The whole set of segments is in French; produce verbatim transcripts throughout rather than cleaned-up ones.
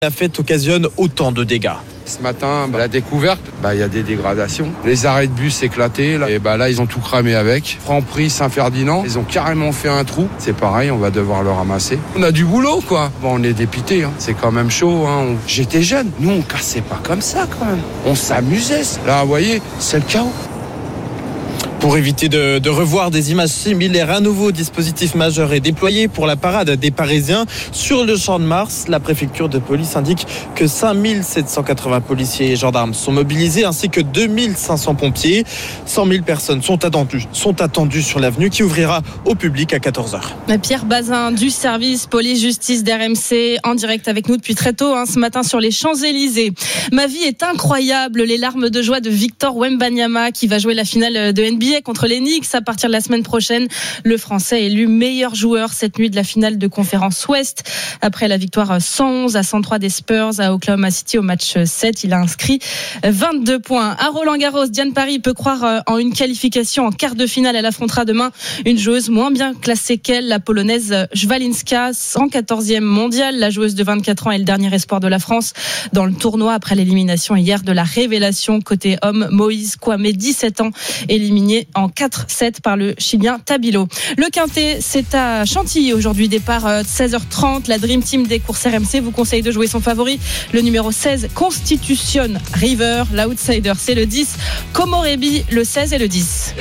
La fête occasionne autant de dégâts. Ce matin, bah, la découverte, bah, y a des dégradations. Les arrêts de bus éclatés, là, et bah, là ils ont tout cramé avec. Franprix, Saint-Ferdinand, ils ont carrément fait un trou. C'est pareil, on va devoir le ramasser. On a du boulot, quoi. Bon, on est dépité, hein. C'est quand même chaud. Hein. On... J'étais jeune, nous on cassait pas comme ça quand même. On s'amusait. Là, vous voyez, c'est le chaos. Pour éviter de, de revoir des images similaires, un nouveau dispositif majeur est déployé pour la parade des Parisiens sur le Champ de Mars. La préfecture de police indique que cinq mille sept cent quatre-vingts policiers et gendarmes sont mobilisés ainsi que deux mille cinq cents pompiers. cent mille personnes sont attendues, sont attendues sur l'avenue qui ouvrira au public à quatorze heures. Pierre Bazin du service police-justice d'R M C en direct avec nous depuis très tôt hein, ce matin sur les Champs-Élysées. Ma vie est incroyable, les larmes de joie de Victor Wembanyama qui va jouer la finale de N B A contre les Knicks à partir de la semaine prochaine. Le Français est élu meilleur joueur cette nuit de la finale de conférence Ouest. Après la victoire cent onze à cent trois des Spurs à Oklahoma City au match sept, il a inscrit vingt-deux points. À Roland-Garros, Diane Parry peut croire en une qualification en quart de finale. Elle affrontera demain une joueuse moins bien classée qu'elle, la Polonaise Jwalinska, cent quatorzième mondiale. La joueuse de vingt-quatre ans est le dernier espoir de la France dans le tournoi après l'élimination hier de la révélation côté homme Moïse Kwame, dix-sept ans, éliminé en quatre sept par le Chilien Tabilo. Le Quintet, c'est à Chantilly aujourd'hui, départ seize heures trente. La Dream Team des courses R M C vous conseille de jouer son favori, le numéro seize, Constitution River. L'outsider, c'est le dix, Komorebi, le seize et le dix.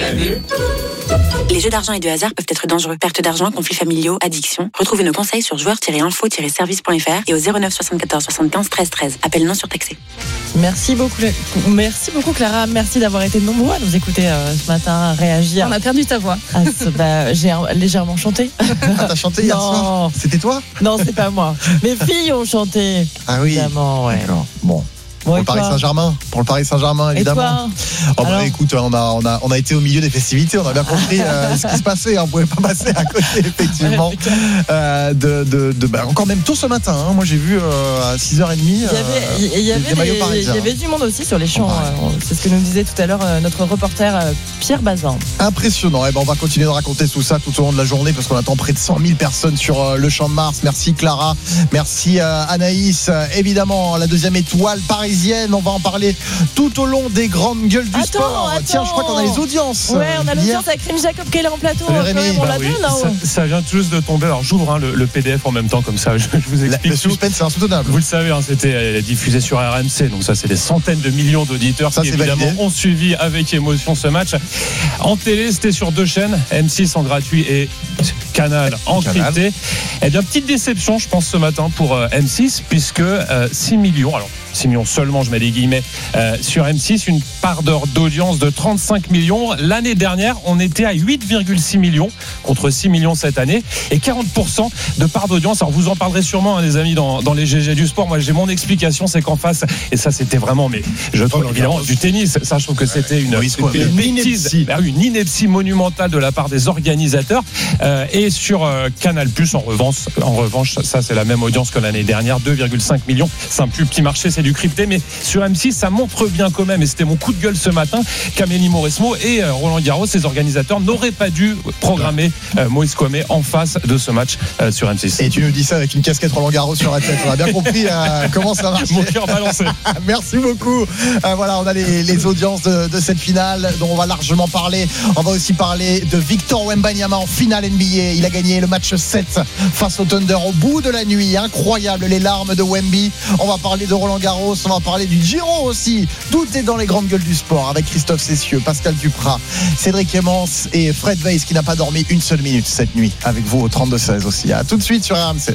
Les jeux d'argent et de hasard peuvent être dangereux. Perte d'argent, conflits familiaux, addiction. Retrouvez nos conseils sur joueurs tiret info tiret service point f r et au zéro neuf soixante-quatorze soixante-quinze treize treize. Appel non surtaxé. Merci beaucoup, merci beaucoup Clara. Merci d'avoir été nombreux à nous écouter euh, ce matin, à réagir. On a perdu ta voix. Ah, bah, j'ai légèrement chanté. Ah, t'as chanté hier non. soir? C'était toi? Non, c'est pas moi. Mes filles ont chanté. Ah oui. Évidemment, ouais. D'accord. Bon. Pour Bon, le Paris Saint-Germain, pour le Paris Saint-Germain, évidemment. Et toi oh bah, écoute, on a, on a, on a été au milieu des festivités, on a bien compris euh, ce qui se passait. Hein, on pouvait pas passer à côté, effectivement. Euh, de, de, de, bah, encore même tôt ce matin. Hein, moi, j'ai vu euh, à six heures trente. Il y avait, euh, il y avait, des maillots parisiens. Il y avait du monde aussi sur les champs. Oh, euh, c'est ce que nous disait tout à l'heure euh, notre reporter euh, Pierre Bazin. Impressionnant. Eh ben, on va continuer de raconter tout ça tout au long de la journée parce qu'on attend près de cent mille personnes sur euh, le Champ de Mars. Merci Clara, merci euh, Anaïs. Euh, évidemment, la deuxième étoile parisienne. On va en parler tout au long des grandes gueules du attends, sport. Attends. Tiens, je crois qu'on a les audiences. Ouais, on a l'audience avec Rémi Jacob qui est là en plateau. Salut, Rémi. On bah la oui, donne, hein, ça, ça vient tout juste de tomber. Alors j'ouvre hein, le, le P D F en même temps comme ça. Je, je vous explique. La, le suspense, c'est insoutenable. Vous le savez, hein, c'était diffusé sur R M C. Donc ça, c'est des centaines de millions d'auditeurs ça, qui évidemment validé. Ont suivi avec émotion ce match. En télé, c'était sur deux chaînes, M six en gratuit et Canal en crypté. Eh bien, petite déception, je pense, ce matin pour euh, M six, puisque euh, six millions. Alors six millions seulement, je mets des guillemets, euh, sur M six, une part d'heure d'audience de trente-cinq millions. L'année dernière, on était à huit virgule six millions contre six millions cette année et quarante pour cent de part d'audience. Alors vous en parlerez sûrement, hein, les amis, dans, dans les G G du sport. Moi, j'ai mon explication, c'est qu'en face, et ça, c'était vraiment, mais je trouve évidemment du tennis. Ça, je trouve que c'était une, une, une bêtise, bah, une ineptie monumentale de la part des organisateurs. Euh, et sur euh, Canal plus, en revanche, en revanche, ça, c'est la même audience que l'année dernière, deux virgule cinq millions. C'est un plus petit marché, c'est du crypté, mais sur M six, ça montre bien quand même, et c'était mon coup de gueule ce matin, qu'Amélie Mauresmo et euh, Roland Garros, ses organisateurs, n'auraient pas dû programmer euh, Moïse Kwame en face de ce match euh, sur M six. Et tu nous dis ça avec une casquette Roland Garros sur la tête. On a bien compris euh, comment ça marche. Mon cœur balancé. Merci beaucoup. Euh, voilà, on a les, les audiences de, de cette finale dont on va largement parler. On va aussi parler de Victor Wembanyama en finale N B A. Il a gagné le match sept face au Thunder au bout de la nuit. Incroyable, les larmes de Wemby. On va parler de Roland Garros, on va parler du Giro aussi. Tout est dans les grandes gueules du sport avec Christophe Cessieux, Pascal Duprat, Cédric Clémence et Fred Weiss qui n'a pas dormi une seule minute cette nuit avec vous au trente-deux seize aussi. À tout de suite sur R M C.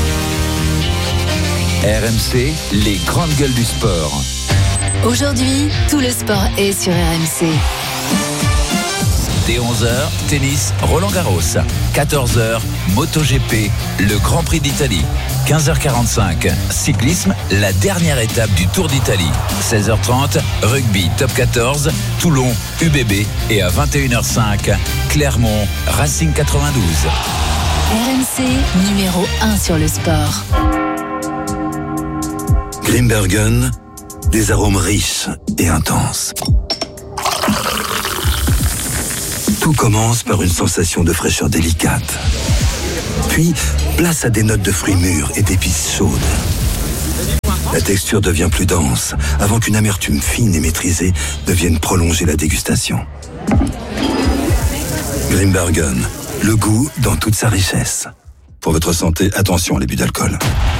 R M C, les grandes gueules du sport. Aujourd'hui, tout le sport est sur R M C. Dès onze heures, tennis, Roland Garros. quatorze heures, MotoGP, le Grand Prix d'Italie. quinze heures quarante-cinq, cyclisme, la dernière étape du Tour d'Italie. seize heures trente, rugby top quatorze, Toulon, U B B. Et à vingt et une heures cinq, Clermont, Racing quatre-vingt-douze. R M C, numéro un sur le sport. Grimbergen, des arômes riches et intenses. Tout commence par une sensation de fraîcheur délicate. Puis, place à des notes de fruits mûrs et d'épices chaudes. La texture devient plus dense, avant qu'une amertume fine et maîtrisée ne vienne prolonger la dégustation. Grimbergen, le goût dans toute sa richesse. Pour votre santé, attention à l'abus d'alcool.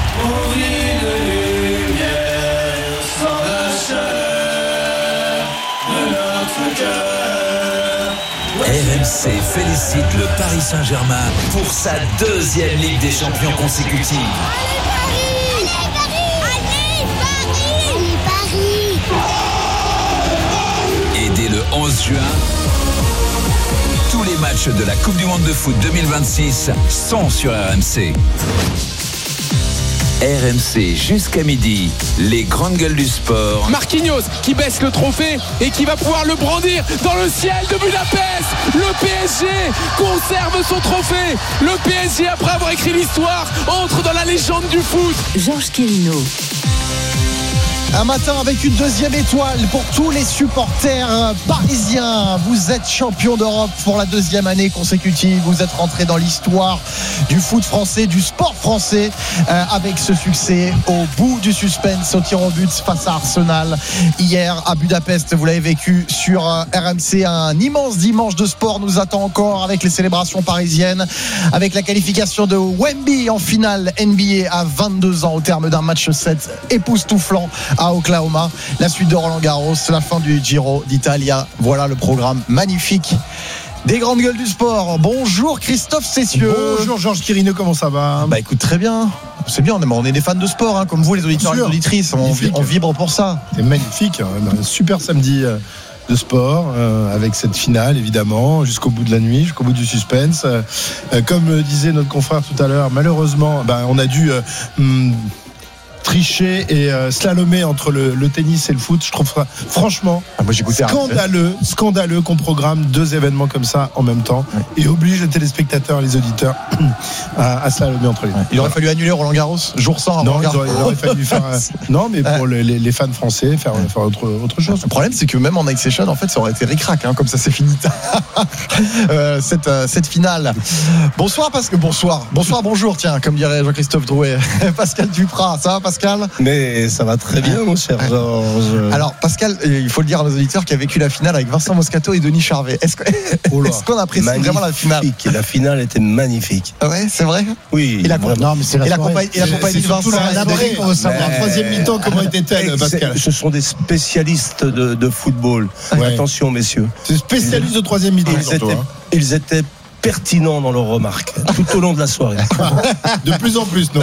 R M C félicite le Paris Saint-Germain pour sa deuxième Ligue des Champions consécutive. Allez Paris! Allez Paris! Et dès le onze juin, tous les matchs de la Coupe du Monde de foot deux mille vingt-six sont sur R M C. R M C jusqu'à midi, les grandes gueules du sport. Marquinhos qui baisse le trophée et qui va pouvoir le brandir dans le ciel de Budapest. Le P S G conserve son trophée. Le P S G, après avoir écrit l'histoire, entre dans la légende du foot. Georges Quérino. Un matin avec une deuxième étoile pour tous les supporters parisiens. Vous êtes champion d'Europe pour la deuxième année consécutive. Vous êtes rentré dans l'histoire du foot français, du sport français, euh, avec ce succès au bout du suspense au tir au but face à Arsenal hier à Budapest. Vous l'avez vécu sur euh, R M C. Un immense dimanche de sport nous attend encore avec les célébrations parisiennes, avec la qualification de Wemby en finale N B A à vingt-deux ans au terme d'un match sept époustouflant à Oklahoma, la suite de Roland Garros, la fin du Giro d'Italia. Voilà le programme magnifique des grandes gueules du sport. Bonjour Christophe Cessieux. Bonjour Georges Quérino, comment ça va? Bah écoute, très bien. C'est bien, on est des fans de sport, hein, comme vous les auditeurs et les auditrices. On, on vibre pour ça. C'est magnifique, un super samedi de sport euh, avec cette finale évidemment jusqu'au bout de la nuit, jusqu'au bout du suspense. Euh, comme disait notre confrère tout à l'heure, malheureusement, bah, on a dû euh, hum, tricher et euh, slalomer entre le, le tennis et le foot. Je trouve ça franchement ah, moi, scandaleux, scandaleux qu'on programme deux événements comme ça en même temps ouais. et oblige les téléspectateurs et les auditeurs à, à slalomer entre les deux. Ouais. Il aurait fallu annuler Roland Garros jour sans avant. Non, il aurait, il aurait fallu faire euh, non, mais pour les, les fans français, faire, faire autre, autre chose. Le problème, c'est que même en night session, en fait, ça aurait été ric-rac, hein, comme ça c'est fini euh, cette, euh, cette finale. Bonsoir Pascal. Bonsoir. Bonsoir, bonjour. Tiens, comme dirait Jean-Christophe Drouet. Pascal Duprat, ça va Pascal? Mais ça va très bien, mon cher Georges. Alors, Pascal, il faut le dire à nos auditeurs qui a vécu la finale avec Vincent Moscato et Denis Charvet. Est-ce, que, est-ce qu'on apprécie magnifique. Vraiment la finale? La finale était magnifique. Ah ouais, c'est vrai? Oui. Et la, non, mais c'est la, et la compagnie, et la compagnie de Vincent. Après, on veut savoir la troisième mi-temps, comment était-elle, Pascal? Ce sont des spécialistes de, de football. Ouais. Attention, messieurs. C'est spécialistes de troisième mi-temps. Ils, étaient, ils étaient pertinents dans leurs remarques tout au long de la soirée. De plus en plus, non?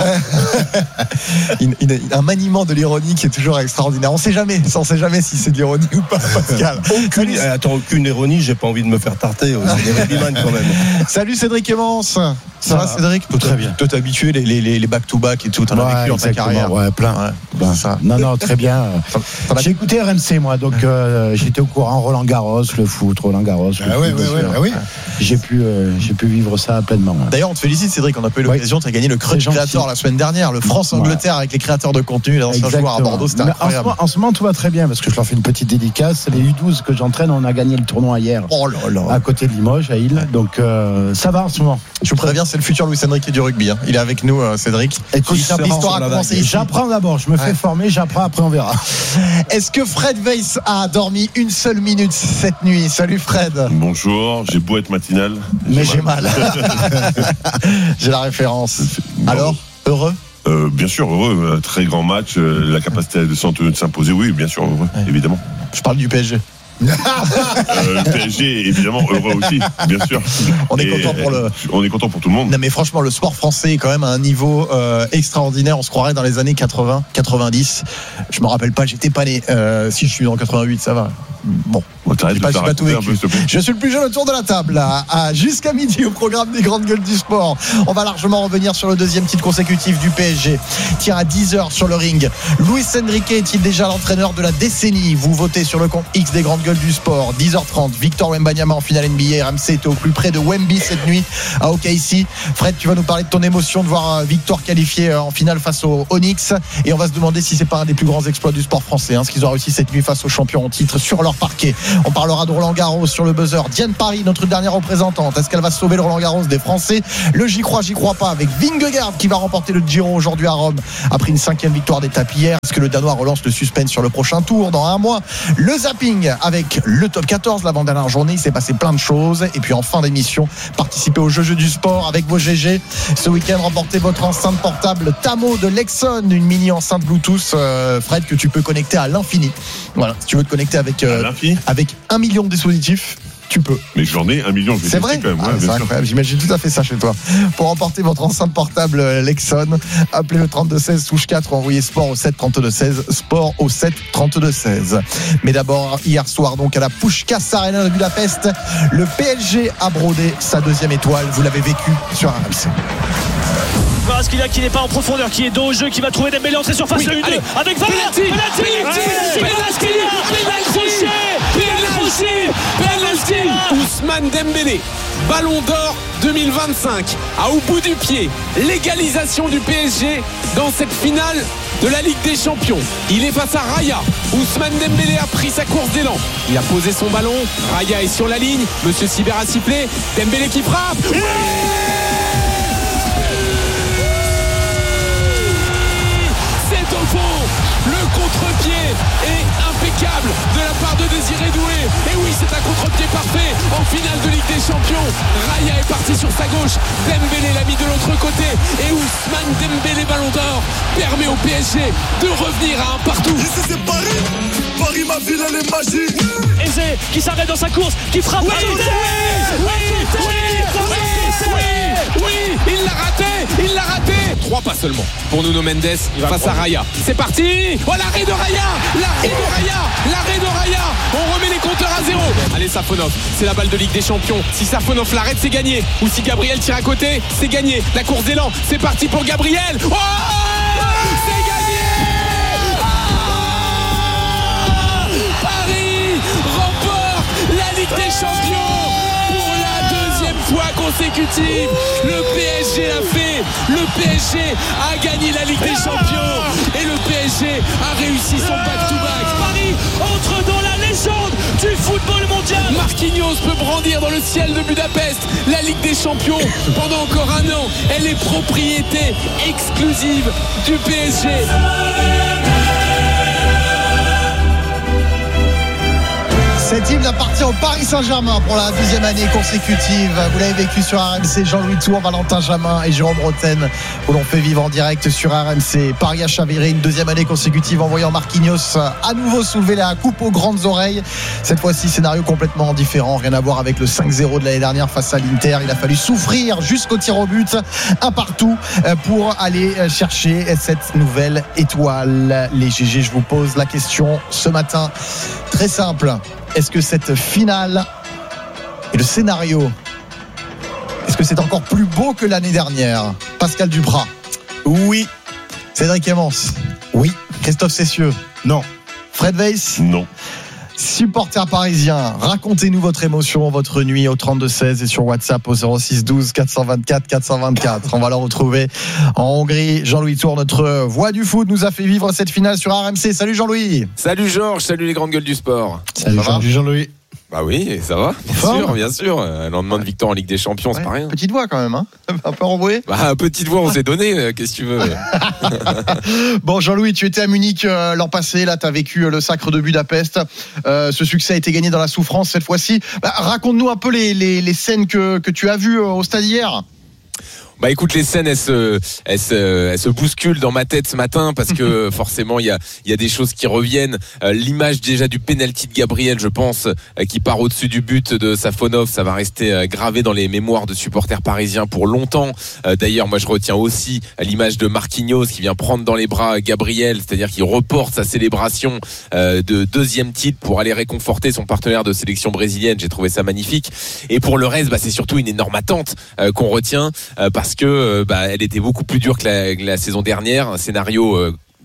une, une, un maniement de l'ironie qui est toujours extraordinaire. On sait jamais, on sait jamais si c'est de l'ironie ou pas, Pascal. Aucune, attends, aucune ironie, j'ai pas envie de me faire tarter. C'est des rugbyman quand même. Salut Cédric Clémence. Ça, ça va Cédric? Très bien. Toi t'es habitué les, les, les back-to-back et tout, t'en ouais, as vécu dans ta carrière. Ouais, plein. Ouais, ben, ça. Non, non, très bien. J'ai écouté R M C moi, donc euh, j'étais au courant. Roland Garros, le foot, Roland Garros. Ah ouais, ouais, ouais, bah oui. J'ai pu, euh, j'ai pu vivre ça pleinement. Ouais. D'ailleurs, on te félicite, Cédric. On a pas eu l'occasion. Ouais. Tu as gagné le Crunch Creator la semaine dernière, le France-Angleterre ouais. avec les créateurs de contenu, les anciens joueurs à Bordeaux. C'était incroyable. En ce, moment, en ce moment, tout va très bien parce que je leur fais une petite dédicace. Les U douze que j'entraîne, on a gagné le tournoi hier. Oh là là. À côté de Limoges, à Île. Donc euh, ça va en ce moment. Je vous préviens, c'est le futur Luis Enrique du rugby. Hein. Il est avec nous, euh, Cédric. Écoute, l'histoire a commencé ici. J'apprends d'abord. Je me fais ouais. former. J'apprends. Après, on verra. Est-ce que Fred Weiss a dormi une seule minute cette nuit? Salut Fred. Bonjour. J'ai beau être matinal, mais j'ai mal. mal. J'ai la référence. Alors, heureux? euh, Bien sûr, heureux. Un très grand match. Euh, la capacité de s'imposer, oui, bien sûr, heureux, ouais. évidemment. Je parle du P S G. euh, le P S G évidemment heureux aussi, bien sûr. On est content pour le. On est content pour tout le monde. Non mais franchement, le sport français est quand même à un niveau euh, extraordinaire. On se croirait dans les années quatre-vingts, quatre-vingt-dix. Je me rappelle pas, j'étais pas né. Euh, si je suis en quatre-vingt-huit, ça va. Bon, bon j'ai pas, pas tout vécu. Peu, je suis le plus jeune autour de la table là, à, jusqu'à midi au programme des grandes gueules du sport. On va largement revenir sur le deuxième titre consécutif du P S G. Tiens, à dix heures sur le ring, Luis Enrique est-il déjà l'entraîneur de la décennie? Vous votez sur le compte X des grandes gueules du sport. Dix heures trente, Victor Wembanyama en finale N B A. R M C était au plus près de Wemby cette nuit à O K C. Fred, tu vas nous parler de ton émotion de voir Victor qualifié en finale face au Onyx, et on va se demander si c'est pas un des plus grands exploits du sport français, hein, ce qu'ils ont réussi cette nuit face aux champions en titre sur leur leur parquet. On parlera de Roland Garros sur le buzzer. Diane Paris, notre dernière représentante. Est-ce qu'elle va sauver le Roland Garros des Français? Le j'y crois, j'y crois pas avec Vingegaard qui va remporter le Giro aujourd'hui à Rome après une cinquième victoire d'étape hier. Est-ce que le Danois relance le suspense sur le prochain tour dans un mois? Le zapping avec le top quatorze, l'avant-dernière journée. Il s'est passé plein de choses. Et puis en fin d'émission, participez au jeu, jeu du sport avec vos G G. Ce week-end, remportez votre enceinte portable Tamo de Lexon, une mini enceinte Bluetooth, euh, Fred, que tu peux connecter à l'infini. Voilà, si tu veux te connecter avec, euh, avec un million de dispositifs, tu peux. Mais j'en ai un million, je vais c'est vrai quand même. ah, Ouais, c'est incroyable, j'imagine tout à fait ça chez toi. Pour remporter votre enceinte portable Lexon, appelez le trente-deux seize touche quatre ou envoyez sport au sept trente-deux seize, sport au sept trente-deux seize. Mais d'abord, hier soir, donc à la Puskás Arena de Budapest, le P S G a brodé sa deuxième étoile. Vous l'avez vécu sur R M C. Kvaratskhelia qui n'est pas en profondeur, qui est dos au jeu, qui va trouver Dembélé entrée surface oui, le deux avec Valère, Ousmane Dembélé, Ballon d'Or deux mille vingt-cinq, à au bout du pied, l'égalisation du P S G dans cette finale de la Ligue des Champions. Il est face à Raya. Ousmane Dembélé a pris sa course d'élan. Il a posé son ballon. Raya est sur la ligne. Monsieur Sibert a sifflé. Dembélé qui frappe. Oui, c'est au fond. Le contre-pied est impeccable de la part de Désiré Doué. Et oui, c'est un contre-pied parfait en finale de Ligue des Champions. Raya est parti sur sa gauche. Dembélé l'a mis de l'autre côté. Et Ousmane Dembélé, Ballon d'Or, permet au P S G de revenir à un partout. Ici c'est Paris. Paris, ma ville, elle est magique. Eze qui s'arrête dans sa course, qui frappe. Oui, oui, oui, oui, oui, oui, oui, il l'a raté, il l'a raté. Trois pas seulement pour Nuno Mendes face à Raya. C'est parti. Oh, l'arrêt de Raya, l'arrêt de Raya, l'arrêt de Raya. On remet les compteurs à zéro. Allez, Safonov, c'est la balle de Ligue des Champions. Si Safonov l'arrête, c'est gagné. Ou si Gabriel tire à côté, c'est gagné. La course d'élan, c'est parti pour Gabriel. Oh, c'est gagné. Ah, Paris remporte la Ligue des Champions pour la deuxième fois consécutive. Le P S G l'a fait. Le P S G a gagné la Ligue des Champions et le P S G a réussi son back-to-back. Paris entre dans la légende du football mondial. Marquinhos peut brandir dans le ciel de Budapest la Ligue des Champions pendant encore un an. Elle est propriété exclusive du P S G. Cet hymne appartient au Paris Saint-Germain pour la deuxième année consécutive. Vous l'avez vécu sur R M C, Jean-Louis Tour, Valentin Jamin et Jérôme Roten, où l'on fait vivre en direct sur R M C. Paris a chaviré une deuxième année consécutive en voyant Marquinhos à nouveau soulever la coupe aux grandes oreilles. Cette fois-ci, scénario complètement différent, rien à voir avec le cinq zéro de l'année dernière face à l'Inter. Il a fallu souffrir jusqu'au tir au but, un partout, pour aller chercher cette nouvelle étoile. Les G G, je vous pose la question ce matin, très simple. Est-ce que cette finale et le scénario, est-ce que c'est encore plus beau que l'année dernière? Pascal Duprat? Oui. Cédric Emmons? Oui. Christophe Cessieux? Non. Fred Weiss? Non. Supporters parisiens, racontez-nous votre émotion, votre nuit au trente-deux seize et sur WhatsApp au zéro six douze quatre cent vingt-quatre quatre cent vingt-quatre. On va le retrouver en Hongrie. Jean-Louis Tour, notre voix du foot, nous a fait vivre cette finale sur R M C. Salut Jean-Louis. Salut Georges, salut les grandes gueules du sport. Salut Jean-Louis. Bah oui, ça va, bien Fort. sûr, bien sûr. Un lendemain de victoire en Ligue des Champions, c'est Ouais, pas rien. petite voix quand même, hein. Un peu enrouée. Bah, petite voix, on s'est donné, qu'est-ce que tu veux. Bon, Jean-Louis, tu étais à Munich euh, l'an passé, là tu as vécu euh, le sacre de Budapest. Euh, ce succès a été gagné dans la souffrance cette fois-ci. Bah, raconte-nous un peu les, les, les scènes que, que tu as vues euh, au stade hier. Bah écoute, les scènes elles se, elles se, elles se bousculent dans ma tête ce matin parce que forcément il y a, il y a des choses qui reviennent. Euh, l'image déjà du penalty de Gabriel, je pense, euh, qui part au-dessus du but de Safonov, ça va rester euh, gravé dans les mémoires de supporters parisiens pour longtemps. Euh, d'ailleurs, moi je retiens aussi l'image de Marquinhos qui vient prendre dans les bras Gabriel, c'est-à-dire qu'il reporte sa célébration euh, de deuxième titre pour aller réconforter son partenaire de sélection brésilienne. J'ai trouvé ça magnifique. Et pour le reste, bah, c'est surtout une énorme attente euh, qu'on retient euh, parce Parce que bah, elle était beaucoup plus dure que la, que la saison dernière, un scénario euh,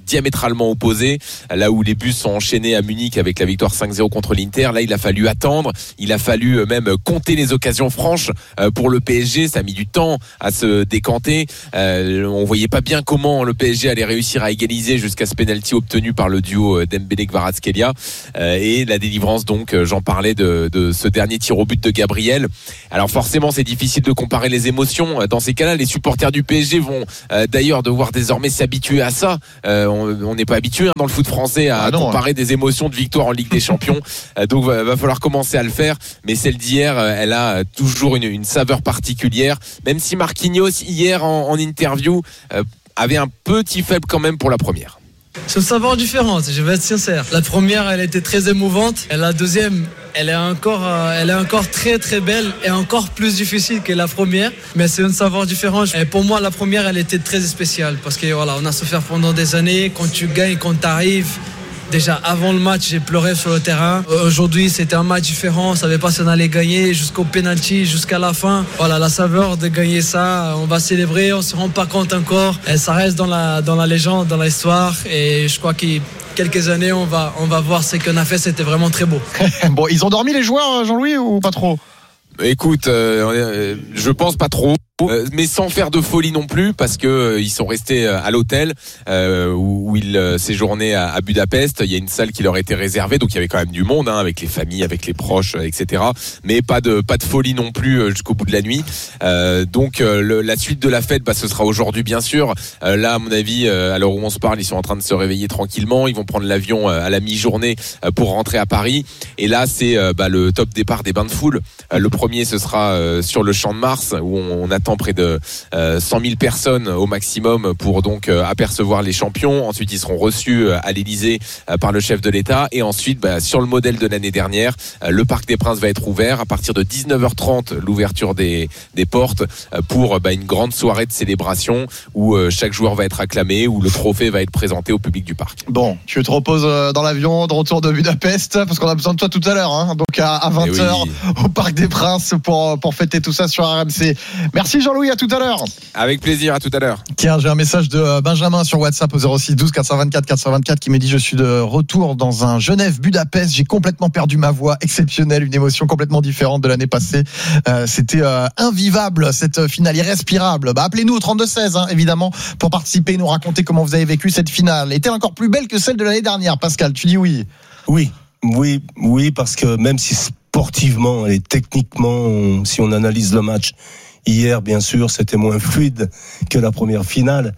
diamétralement opposé. Là où les buts sont enchaînés à Munich avec la victoire cinq zéro contre l'Inter, là il a fallu attendre, il a fallu même compter les occasions franches pour le P S G. Ça a mis du temps à se décanter. Euh, on voyait pas bien comment le P S G allait réussir à égaliser jusqu'à ce penalty obtenu par le duo Dembélé-Kvaratskhelia. Euh, et la délivrance, donc j'en parlais de, de ce dernier tir au but de Gabriel. Alors forcément c'est difficile de comparer les émotions dans ces cas-là. Les supporters du P S G vont euh, d'ailleurs devoir désormais s'habituer à ça. Euh, on n'est pas habitué hein, dans le foot français à ah non, comparer hein. des émotions de victoire en Ligue des Champions. euh, donc va, va falloir commencer à le faire. Mais celle d'hier, euh, elle a toujours une, une saveur particulière. Même si Marquinhos hier en, en interview euh, avait un petit faible quand même pour la première. C'est une saveur différente, je vais être sincère. La première, elle était très émouvante. Et la deuxième, elle est encore, euh, elle est encore très très belle et encore plus difficile que la première. Mais c'est une saveur différente. Et pour moi, la première, elle était très spéciale parce que voilà, on a souffert pendant des années. Quand tu gagnes, quand tu arrives. Déjà avant le match, j'ai pleuré sur le terrain. Aujourd'hui, c'était un match différent. On ne savait pas si on allait gagner jusqu'au penalty, jusqu'à la fin. Voilà, la saveur de gagner ça, on va célébrer. On ne se rend pas compte encore. Et ça reste dans la, dans la légende, dans l'histoire. Et je crois qu'il quelques années, on va, on va voir ce qu'on a fait. C'était vraiment très beau. Bon, ils ont dormi les joueurs, Jean-Louis, ou pas trop ? Écoute, euh, je pense pas trop. Euh, mais sans faire de folie non plus, parce que euh, ils sont restés euh, à l'hôtel euh, où, où ils euh, séjournaient à, à Budapest. Il y a une salle qui leur était réservée, donc il y avait quand même du monde, hein, avec les familles, avec les proches, euh, et cetera. Mais pas de pas de folie non plus euh, jusqu'au bout de la nuit. Euh, donc euh, le, la suite de la fête, bah, ce sera aujourd'hui bien sûr. Euh, là, à mon avis, euh, à l'heure où on se parle, ils sont en train de se réveiller tranquillement. Ils vont prendre l'avion euh, à la mi-journée euh, pour rentrer à Paris. Et là, c'est euh, bah, le top départ des bains de foule. Euh, le premier, ce sera euh, sur le Champ de Mars, où on, on attend près de euh, cent mille personnes au maximum pour donc euh, apercevoir les champions. Ensuite, ils seront reçus euh, à l'Elysée euh, par le chef de l'État. Et ensuite, bah, sur le modèle de l'année dernière, euh, le Parc des Princes va être ouvert à partir de dix-neuf heures trente, l'ouverture des, des portes euh, pour bah, une grande soirée de célébration où euh, chaque joueur va être acclamé, où le trophée va être présenté au public du parc. Bon, tu te reposes dans l'avion de retour de Budapest parce qu'on a besoin de toi tout à l'heure, hein, donc à, à vingt heures oui. Au Parc des Princes pour, pour fêter tout ça sur R M C. Merci Jean-Louis, à tout à l'heure. Avec plaisir, à tout à l'heure. Tiens, j'ai un message de Benjamin sur WhatsApp au zéro six douze quatre cent vingt-quatre quatre cent vingt-quatre qui me dit: je suis de retour dans un Genève-Budapest, j'ai complètement perdu ma voix, exceptionnelle, une émotion complètement différente de l'année passée. Euh, c'était euh, invivable cette finale, irrespirable. Bah, appelez-nous au trente-deux seize hein, évidemment pour participer, nous raconter comment vous avez vécu cette finale. Était encore plus belle que celle de l'année dernière. Pascal, tu dis oui? Oui, oui, oui, parce que même si sportivement et techniquement, si on analyse le match hier, bien sûr, c'était moins fluide que la première finale.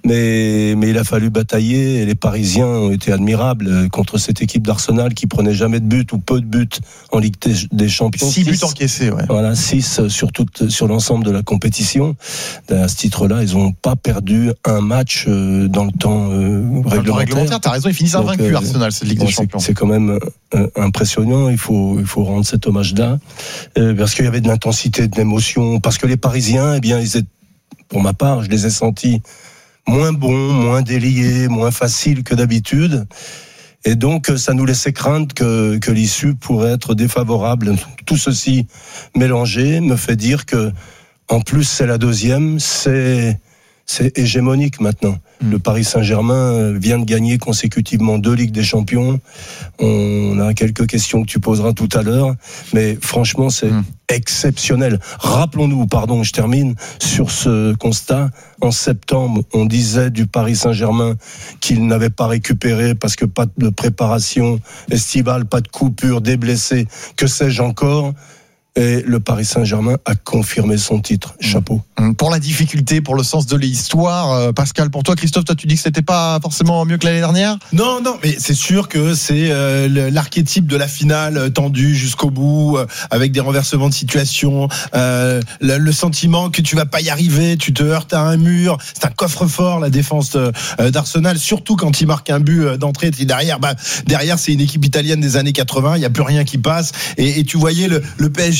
Mais, mais il a fallu batailler et les Parisiens ont été admirables contre cette équipe d'Arsenal qui prenait jamais de but ou peu de buts en Ligue des Champions. Six buts encaissés, ouais. Voilà, six sur toute, sur l'ensemble de la compétition. À ce titre-là, ils n'ont pas perdu un match dans le temps euh, réglementaire. réglementaire. T'as raison, ils finissent invaincus, euh, Arsenal, cette Ligue bon, des Champions. C'est, c'est quand même euh, impressionnant. Il faut, il faut rendre cet hommage-là euh, parce qu'il y avait de l'intensité, de l'émotion. Parce que les Parisiens, eh bien, ils étaient, pour ma part, je les ai sentis moins bon, moins délié, moins facile que d'habitude. Et donc, ça nous laissait craindre que, que l'issue pourrait être défavorable. Tout ceci mélangé me fait dire que, en plus, c'est la deuxième, c'est, c'est hégémonique maintenant. Mmh. Le Paris Saint-Germain vient de gagner consécutivement deux Ligues des Champions. On a quelques questions que tu poseras tout à l'heure, mais franchement, c'est mmh. exceptionnel. Rappelons-nous, pardon, je termine sur ce constat. En septembre, on disait du Paris Saint-Germain qu'il n'avait pas récupéré parce que pas de préparation estivale, pas de coupure, des blessés, que sais-je encore. Et le Paris Saint-Germain a confirmé son titre. Chapeau. Pour la difficulté, pour le sens de l'histoire, Pascal, pour toi, Christophe, toi tu dis que c'était pas forcément mieux que l'année dernière? Non, non, mais c'est sûr que c'est euh, l'archétype de la finale tendue jusqu'au bout, euh, avec des renversements de situation, euh, le, le sentiment que tu vas pas y arriver, tu te heurtes à un mur. C'est un coffre-fort la défense de, euh, d'Arsenal, surtout quand il marque un but d'entrée. Derrière, bah, derrière c'est une équipe italienne des années quatre-vingts, il y a plus rien qui passe. Et, et tu voyais le, le P S G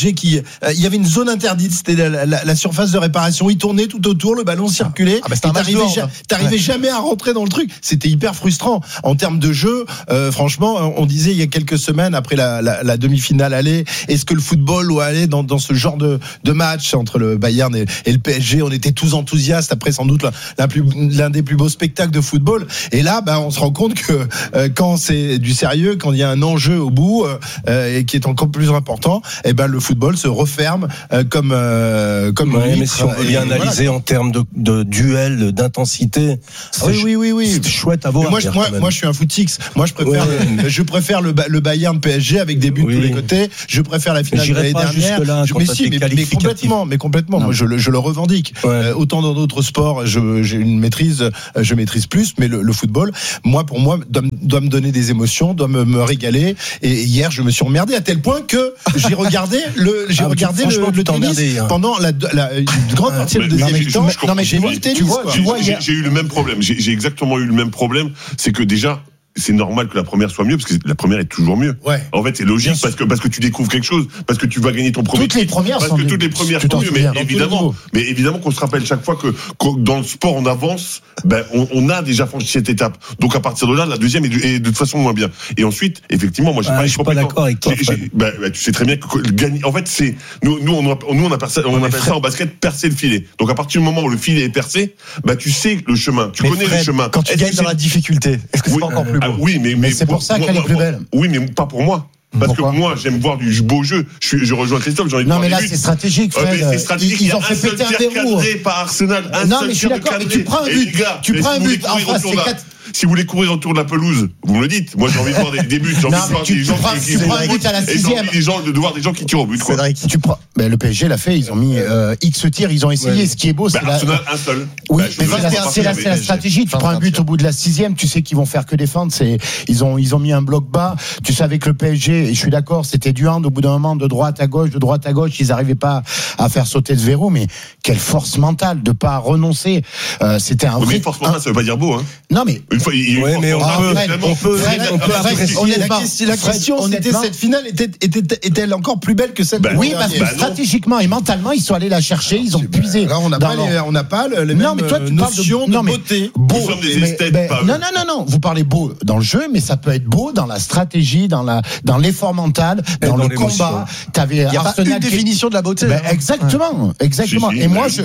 G qui, euh, il y avait une zone interdite, c'était la, la, la surface de réparation. Il tournait tout autour, le ballon circulait. Ah bah c'était un match t'arrivais, ja- t'arrivais jamais à rentrer dans le truc. C'était hyper frustrant en termes de jeu. Euh, franchement, on disait il y a quelques semaines après la, la, la demi-finale aller, est-ce que le football doit aller dans, dans ce genre de, de match entre le Bayern et, et le P S G? On était tous enthousiastes après sans doute la, la plus, l'un des plus beaux spectacles de football. Et là, bah, on se rend compte que euh, quand c'est du sérieux, quand il y a un enjeu au bout euh, et qui est encore plus important, et ben le football se referme euh, comme euh, comme ouais, une mais vitre. si on veut bien Et analyser voilà. en termes de, de duel, d'intensité, c'est oui, oui, oui, oui. c'est chouette à voir. Mais moi, je, moi, moi, je suis un footix. Moi, je préfère, ouais. je préfère le, le Bayern P S G avec des buts oui. de tous les côtés. Je préfère la finale de l'année dernière. Je, mais si, mais, mais complètement, mais complètement. Non. Moi, je le, je le revendique. Ouais. Euh, autant dans d'autres sports, je, j'ai une maîtrise, je maîtrise plus, mais le, le football, moi, pour moi, doit, doit me donner des émotions, doit me, me régaler. Et hier, je me suis emmerdé à tel point que j'ai regardé le, j'ai ah, regardé le, le tennis hein. pendant la, la une grande partie de deuxième mi-temps. Non, mais j'ai vu le tennis. Tu vois, tu vois, j'ai eu le même problème. J'ai, j'ai exactement eu le même problème. C'est que déjà, c'est normal que la première soit mieux parce que la première est toujours mieux. Ouais. En fait, c'est logique parce que parce que tu découvres quelque chose, parce que tu vas gagner ton premier. Toutes les premières parce sont que mieux. toutes les premières sont mieux, mais évidemment, mais évidemment qu'on se rappelle chaque fois que, que dans le sport on avance, ben on, on a déjà franchi cette étape. Donc à partir de là, la deuxième est de, est de toute façon moins bien. Et ensuite, effectivement, moi j'ai ah, pas, je suis pas d'accord avec toi. J'ai, j'ai, ben, ben, tu sais très bien que gagner. En fait, c'est nous nous on a, nous on, a percé, on appelle ça en basket percer le filet. Donc à partir du moment où le filet est percé, ben tu sais le chemin, tu mais connais Fred, le chemin. Quand tu gagnes dans la difficulté, est-ce que c'est oui, pas encore plus beau? ah, Oui, mais, mais c'est pour ça qu'elle est plus belle. Oui, mais pas pour moi. Parce Pourquoi? que moi, j'aime voir du beau jeu. Je, suis, je rejoins Christophe, j'ai envie de non, voir mais là, buts. c'est stratégique, Fred. Euh, c'est stratégique. Ils, ils ont fait péter un verrou. Cadré par Arsenal. Un non, seul mais je suis d'accord. Mais tu prends un but. Gars, tu prends un but. En face, c'est quatre. Si vous voulez courir autour de la pelouse, vous me le dites. Moi, j'ai envie de voir des, des buts. J'ai envie de voir des gens qui prends un but à la sixième. Des gens, de voir des gens qui tirent au but. Cédric, tu prends. Ben, le P S G l'a fait. Ils ont mis euh, X tirs. Ils ont essayé. Ouais. Ce qui est beau, c'est bah, Arsenal, la. un seul. Oui, mais c'est la, la stratégie. Tu prends un but au bout de la sixième. Tu sais qu'ils vont faire que défendre. C'est ils ont ils ont mis un bloc bas. Tu sais avec le P S G. Et je suis d'accord. C'était du hand au bout d'un moment de droite à gauche, de droite à gauche. Ils n'arrivaient pas à faire sauter ce verrou. Mais quelle force mentale de pas renoncer. Euh, c'était un vrai. Mais force mentale, ça veut pas dire beau, hein. Non, mais. Une fois, il mais on peut, on peut, on peut la question, la question c'était cette finale était, était, est-elle encore plus belle que celle bah, de oui, parce que bah stratégiquement et mentalement, ils sont allés la chercher, ils ont puisé. Là, on n'a pas, les, on n'a pas le, les non, mêmes mais toi, tu notions de, non, mais beauté. Beau, nous sommes des mais, esthètes, mais, pas non, non, non, non. Vous parlez beau dans le jeu, mais ça peut être beau dans la stratégie, dans la, dans l'effort mental, dans, dans le combat. T'avais il y a pas une définition de la beauté. Ben, exactement, ouais. exactement. Si, si, et moi, si, je,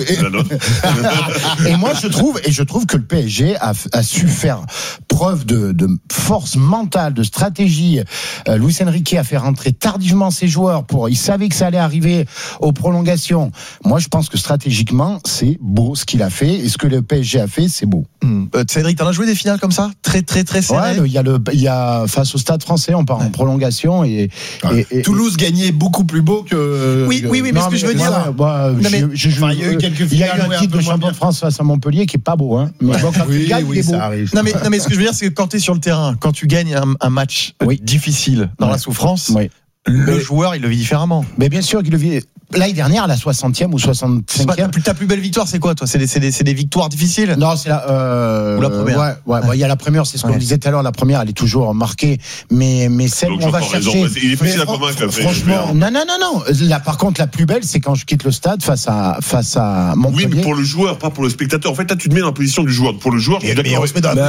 et, et moi, je trouve, et je trouve que le P S G a, a su faire preuve de, de force mentale, de stratégie. Euh, Luis Enrique a fait rentrer tardivement ses joueurs pour, il savait que ça allait arriver aux prolongations. Moi, je pense que stratégiquement, c'est beau ce qu'il a fait, et ce que le P S G a fait, c'est beau. Mmh. Euh, Cédric, t'en as joué des finales comme ça, très très très serrées. Ouais, il y a le, il y a face au Stade Français, on part ouais. en prolongation et, ouais. et, et Toulouse et, gagnait beaucoup plus beau que. Oui, oui, oui, mais non, ce que mais, je veux dire. Ouais, bah, non, mais, je, je, enfin, il y a eu quelques finales. Il y a eu un titre de champion de France face à Montpellier qui est pas beau, hein. Mais bon, quand oui, tu gagnes, oui, il est beau. Arrive. Non mais, non mais ce que je veux dire, c'est que quand t'es sur le terrain, quand tu gagnes un, un match oui. difficile dans ouais. la souffrance, oui. le mais, joueur il le vit différemment. Mais bien sûr qu'il le vit. L'année dernière, la soixantième ou soixante-cinquième. Ta plus belle victoire, c'est quoi, toi? C'est des, c'est des, c'est des victoires difficiles? Non, c'est la, euh, ou la première. Ouais, ouais, ouais. Il y a la première, c'est ce qu'on ouais. disait tout à l'heure. La première, elle est toujours marquée. Mais, mais celle où on va chercher. Raison. Il est facile à convaincre. Franchement, non, non, non, non. Là, par contre, la plus belle, c'est quand je quitte le stade face à, face à Montpellier. Oui, mais pour le joueur, pas pour le spectateur. En fait, là, tu te mets dans la position du joueur. Pour le joueur, je suis d'accord.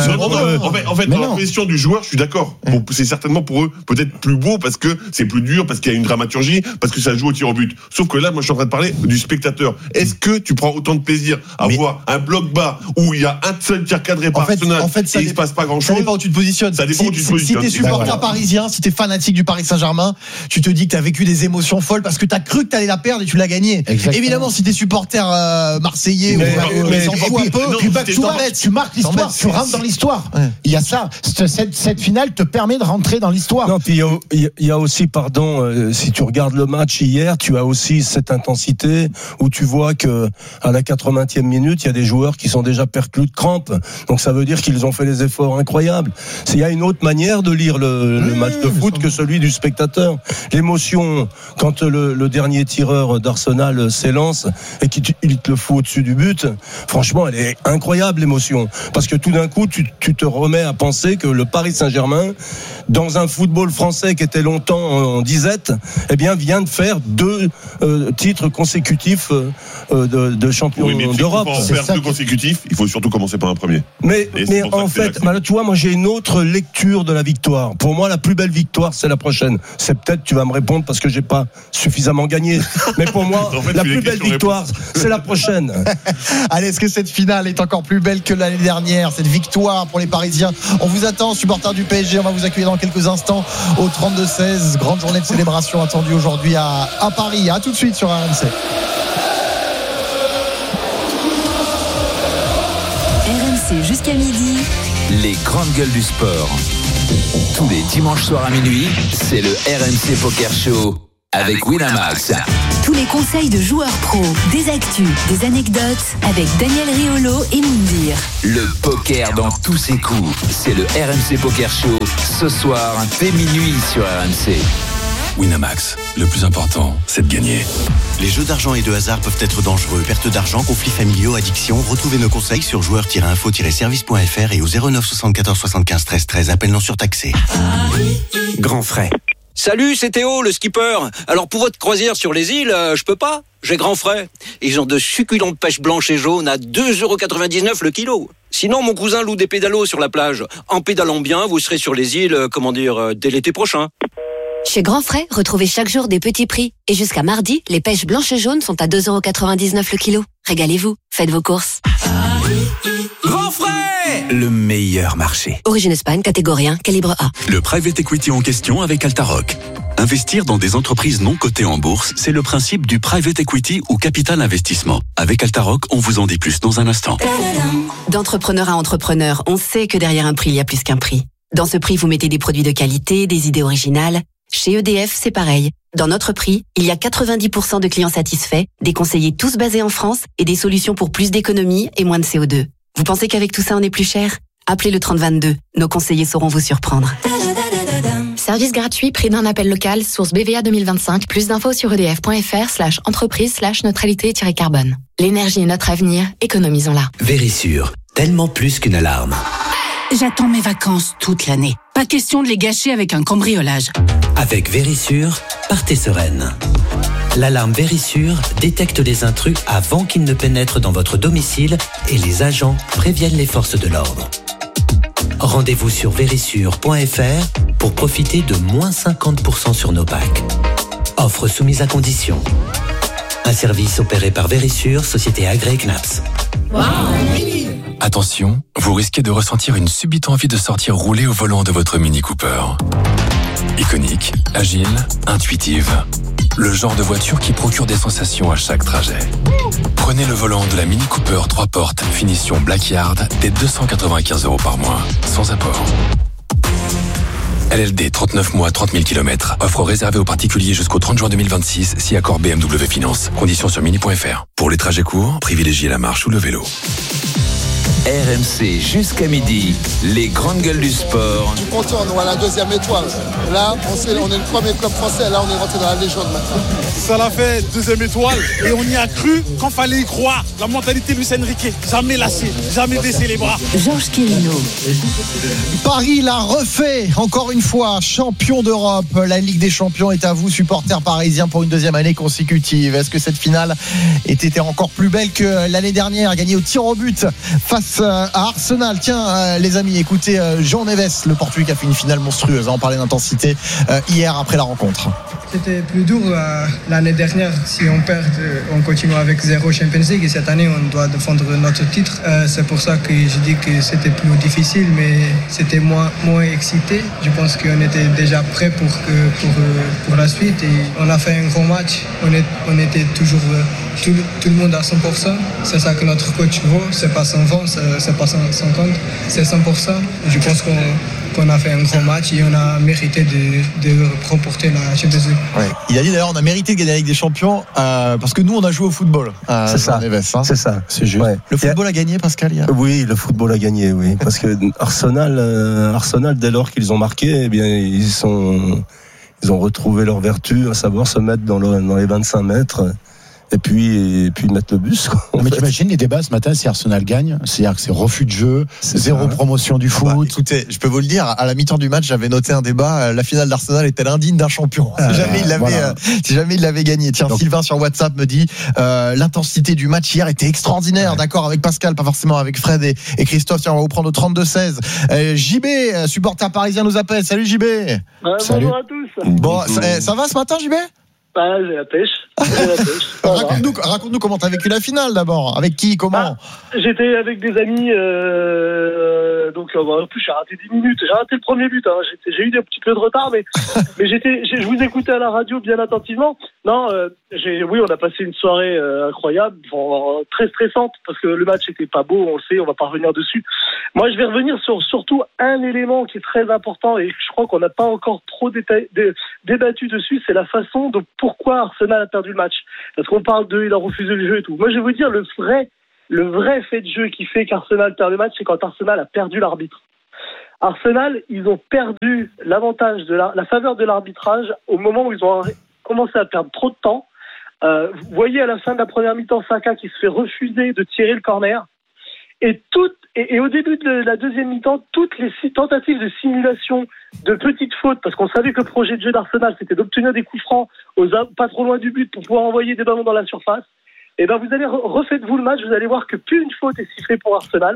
En fait, en fait, dans la position du joueur, je suis d'accord. C'est certainement pour eux peut-être plus beau parce que c'est plus dur, parce qu'il y a une dramaturgie, parce que ça joue au tir au but. Sauf que là, moi, je suis en train de parler du spectateur. Est-ce que tu prends autant de plaisir à mais voir un bloc bas où il y a un seul tir cadré par Arsenal en fait, ça et il se passe pas grand chose? Ça dépend où tu te positionnes. Ça dépend si, où tu te si, positionnes. Si t'es supporter voilà. parisien, si t'es fanatique du Paris Saint-Germain, tu te dis que t'as vécu des émotions folles parce que t'as cru que t'allais la perdre et tu l'as gagnée. Évidemment, si t'es supporter euh, marseillais mais, ou mais, mais, un peu, non, tu, tu, tu marques l'histoire, tu rentres dans l'histoire. Ouais. Il y a ça. Cette, cette finale te permet de rentrer dans l'histoire. Non, puis il y, y a aussi, pardon, euh, si tu regardes le match hier, tu as aussi utilisent cette intensité, où tu vois que à la quatre-vingtième minute, il y a des joueurs qui sont déjà perclus de crampes. Donc ça veut dire qu'ils ont fait des efforts incroyables. Il y a une autre manière de lire le, le match de foot que celui du spectateur. L'émotion, quand le, le dernier tireur d'Arsenal s'élance et qu'il te le fout au-dessus du but, franchement, elle est incroyable, l'émotion. Parce que tout d'un coup, tu, tu te remets à penser que le Paris Saint-Germain, dans un football français qui était longtemps en disette, eh bien, vient de faire deux euh, titres consécutifs euh, de, de champion oui, mais d'Europe. Pour en faire deux consécutifs, il faut surtout commencer par un premier. Mais, mais en fait, bah, tu vois, moi j'ai une autre lecture de la victoire. Pour moi, la plus belle victoire, c'est la prochaine. C'est peut-être, tu vas me répondre parce que j'ai pas suffisamment gagné. Mais pour moi, en fait, la plus belle victoire, c'est la prochaine. Allez, est-ce que cette finale est encore plus belle que l'année dernière? Cette victoire pour les Parisiens. On vous attend, supporters du P S G. On va vous accueillir dans quelques instants au trente-deux seize. Grande journée de célébration attendue aujourd'hui à, à Paris. À tout de suite sur R M C. R M C jusqu'à midi. Les grandes gueules du sport. Tous les dimanches soirs à minuit, c'est le R M C Poker Show avec Winamax. Tous les conseils de joueurs pros, des actus, des anecdotes avec Daniel Riolo et Moundir. Le poker dans tous ses coups, c'est le R M C Poker Show ce soir dès minuit sur R M C. Winamax, le plus important, c'est de gagner. Les jeux d'argent et de hasard peuvent être dangereux. Perte d'argent, conflits familiaux, addiction. Retrouvez nos conseils sur joueurs tiret info tiret service point f r et au zéro neuf soixante-quatorze soixante-quinze treize treize. Appel non surtaxé. Grand frais. Salut, c'est Théo, le skipper. Alors pour votre croisière sur les îles, euh, je peux pas. J'ai grand frais. Ils ont de succulentes pêches blanches et jaunes à deux euros quatre-vingt-dix-neuf le kilo. Sinon, mon cousin loue des pédalos sur la plage. En pédalant bien, vous serez sur les îles, euh, comment dire, euh, dès l'été prochain. Chez Grand Frais, retrouvez chaque jour des petits prix. Et jusqu'à mardi, les pêches blanches et jaunes sont à deux euros quatre-vingt-dix-neuf le kilo. Régalez-vous, faites vos courses. Grand Frais, le meilleur marché. Origine Espagne, catégorie un, calibre A. Le private equity en question avec Altaroc. Investir dans des entreprises non cotées en bourse, c'est le principe du private equity ou capital investissement. Avec Altaroc, on vous en dit plus dans un instant. D'entrepreneur à entrepreneur, on sait que derrière un prix, il y a plus qu'un prix. Dans ce prix, vous mettez des produits de qualité, des idées originales. Chez E D F, c'est pareil. Dans notre prix, il y a quatre-vingt-dix pour cent de clients satisfaits, des conseillers tous basés en France et des solutions pour plus d'économies et moins de C O deux. Vous pensez qu'avec tout ça, on est plus cher? Appelez le trente vingt-deux. Nos conseillers sauront vous surprendre. Service gratuit, prix d'un appel local, source B V A deux mille vingt-cinq. Plus d'infos sur edf.fr slash entreprise slash neutralité-carbone. L'énergie est notre avenir, économisons-la. Vérissure, tellement plus qu'une alarme. J'attends mes vacances toute l'année. Pas question de les gâcher avec un cambriolage. Avec Vérissure, partez sereine. L'alarme Vérissure détecte les intrus avant qu'ils ne pénètrent dans votre domicile et les agents préviennent les forces de l'ordre. Rendez-vous sur vérissure point f r pour profiter de moins cinquante pour cent sur nos packs. Offre soumise à condition. Un service opéré par Vérissure, société agréée C N A P S. Wow. Attention, vous risquez de ressentir une subite envie de sortir rouler au volant de votre Mini Cooper. Iconique, agile, intuitive. Le genre de voiture qui procure des sensations à chaque trajet. Prenez le volant de la Mini Cooper trois portes, finition Blackyard, dès deux cent quatre-vingt-quinze euros par mois, sans apport. L L D, trente-neuf mois, trente mille kilomètres. Offre réservée aux particuliers jusqu'au trente juin deux mille vingt-six, si accord B M W Finance. Conditions sur mini point f r. Pour les trajets courts, privilégiez la marche ou le vélo. R M C jusqu'à midi, les grandes gueules du sport. Je suis content, on est à la deuxième étoile. Là, on, sait, on est le premier club français, là on est rentré dans la légende maintenant. Ça l'a fait, deuxième étoile, et on y a cru quand fallait y croire. La mentalité Luis Enrique, jamais lâché, jamais baissé les bras. Georges Quirino. Paris l'a refait, encore une fois, champion d'Europe. La Ligue des Champions est à vous, supporters parisiens, pour une deuxième année consécutive. Est-ce que cette finale était encore plus belle que l'année dernière, gagnée au tir au but face à Arsenal? Tiens, les amis, écoutez Jean Neves, le Portugais, qui a fait une finale monstrueuse. On parlait d'intensité hier après la rencontre. C'était plus dur euh, l'année dernière. Si on perd, on continue avec zéro Champions League. Et cette année, on doit défendre notre titre. Euh, c'est pour ça que je dis que c'était plus difficile, mais c'était moins, moins excité. Je pense qu'on était déjà prêt pour, que, pour, pour la suite. Et on a fait un gros match. On, est, on était toujours euh, tout, tout le monde à cent pour cent. C'est ça que notre coach vaut. C'est pas cent vingt, c'est, c'est pas cent cinquante, c'est cent pour cent. Je pense qu'on qu'on a fait un grand match et on a mérité de, de remporter la Champions League. Ouais. Il a dit d'ailleurs on a mérité de gagner la Ligue des Champions euh, parce que nous on a joué au football. Euh, c'est ça. Neves, hein. C'est ça. C'est juste. Ouais. Le football a, a gagné, Pascal. Hier. Oui, le football a gagné, oui, parce que Arsenal, euh, Arsenal, dès lors qu'ils ont marqué, eh bien ils sont, ils ont retrouvé leur vertu, à savoir se mettre dans, le, dans les vingt-cinq mètres. Et puis, et puis mettre le bus. Quoi, mais t'imagines les débats ce matin si Arsenal gagne, c'est-à-dire que c'est refus de jeu, c'est zéro ça. Promotion du foot. Ah bah, écoutez, je peux vous le dire, à la mi-temps du match, j'avais noté un débat. La finale d'Arsenal est-elle indigne d'un champion Si jamais il l'avait, voilà. euh, si jamais il l'avait gagné. Tiens, donc, Sylvain sur WhatsApp me dit euh, l'intensité du match hier était extraordinaire. Ouais. D'accord, avec Pascal, pas forcément avec Fred et, et Christophe. Tiens, on va vous prendre au trente-deux seize. Euh, J B, supporter parisien, nous appelle. Salut J B. Ouais, bonjour à tous. Bon, ça, ça va ce matin, J B? Ah, j'ai la pêche. J'ai la pêche. raconte-nous, raconte-nous comment t'as vécu la finale d'abord. Avec qui, comment? Ah, j'étais avec des amis. Euh, donc en plus j'ai raté dix minutes. J'ai raté le premier but. Hein. J'étais, j'ai eu un petit peu de retard, mais mais j'étais. J'ai, je vous écoutais à la radio bien attentivement. Non, euh, j'ai, oui, on a passé une soirée euh, incroyable, bon, très stressante parce que le match était pas beau. On le sait, on va pas revenir dessus. Moi, je vais revenir sur surtout un élément qui est très important et je crois qu'on n'a pas encore trop détaillé, dé, débattu dessus. C'est la façon de pourquoi Arsenal a perdu le match. Parce qu'on parle de, il a refusé le jeu et tout. Moi, je vais vous dire, le vrai, le vrai fait de jeu qui fait qu'Arsenal perd le match, c'est quand Arsenal a perdu l'arbitre. Arsenal, ils ont perdu l'avantage de la, la faveur de l'arbitrage au moment où ils ont commencé à perdre trop de temps. Euh, vous voyez à la fin de la première mi-temps, Saka qui se fait refuser de tirer le corner. Et, toutes, et, et au début de la deuxième mi-temps, toutes les tentatives de simulation de petites fautes, parce qu'on savait que le projet de jeu d'Arsenal, c'était d'obtenir des coups francs aux, pas trop loin du but pour pouvoir envoyer des ballons dans la surface. Et ben vous allez refaites-vous le match, vous allez voir que plus une faute est sifflée pour Arsenal.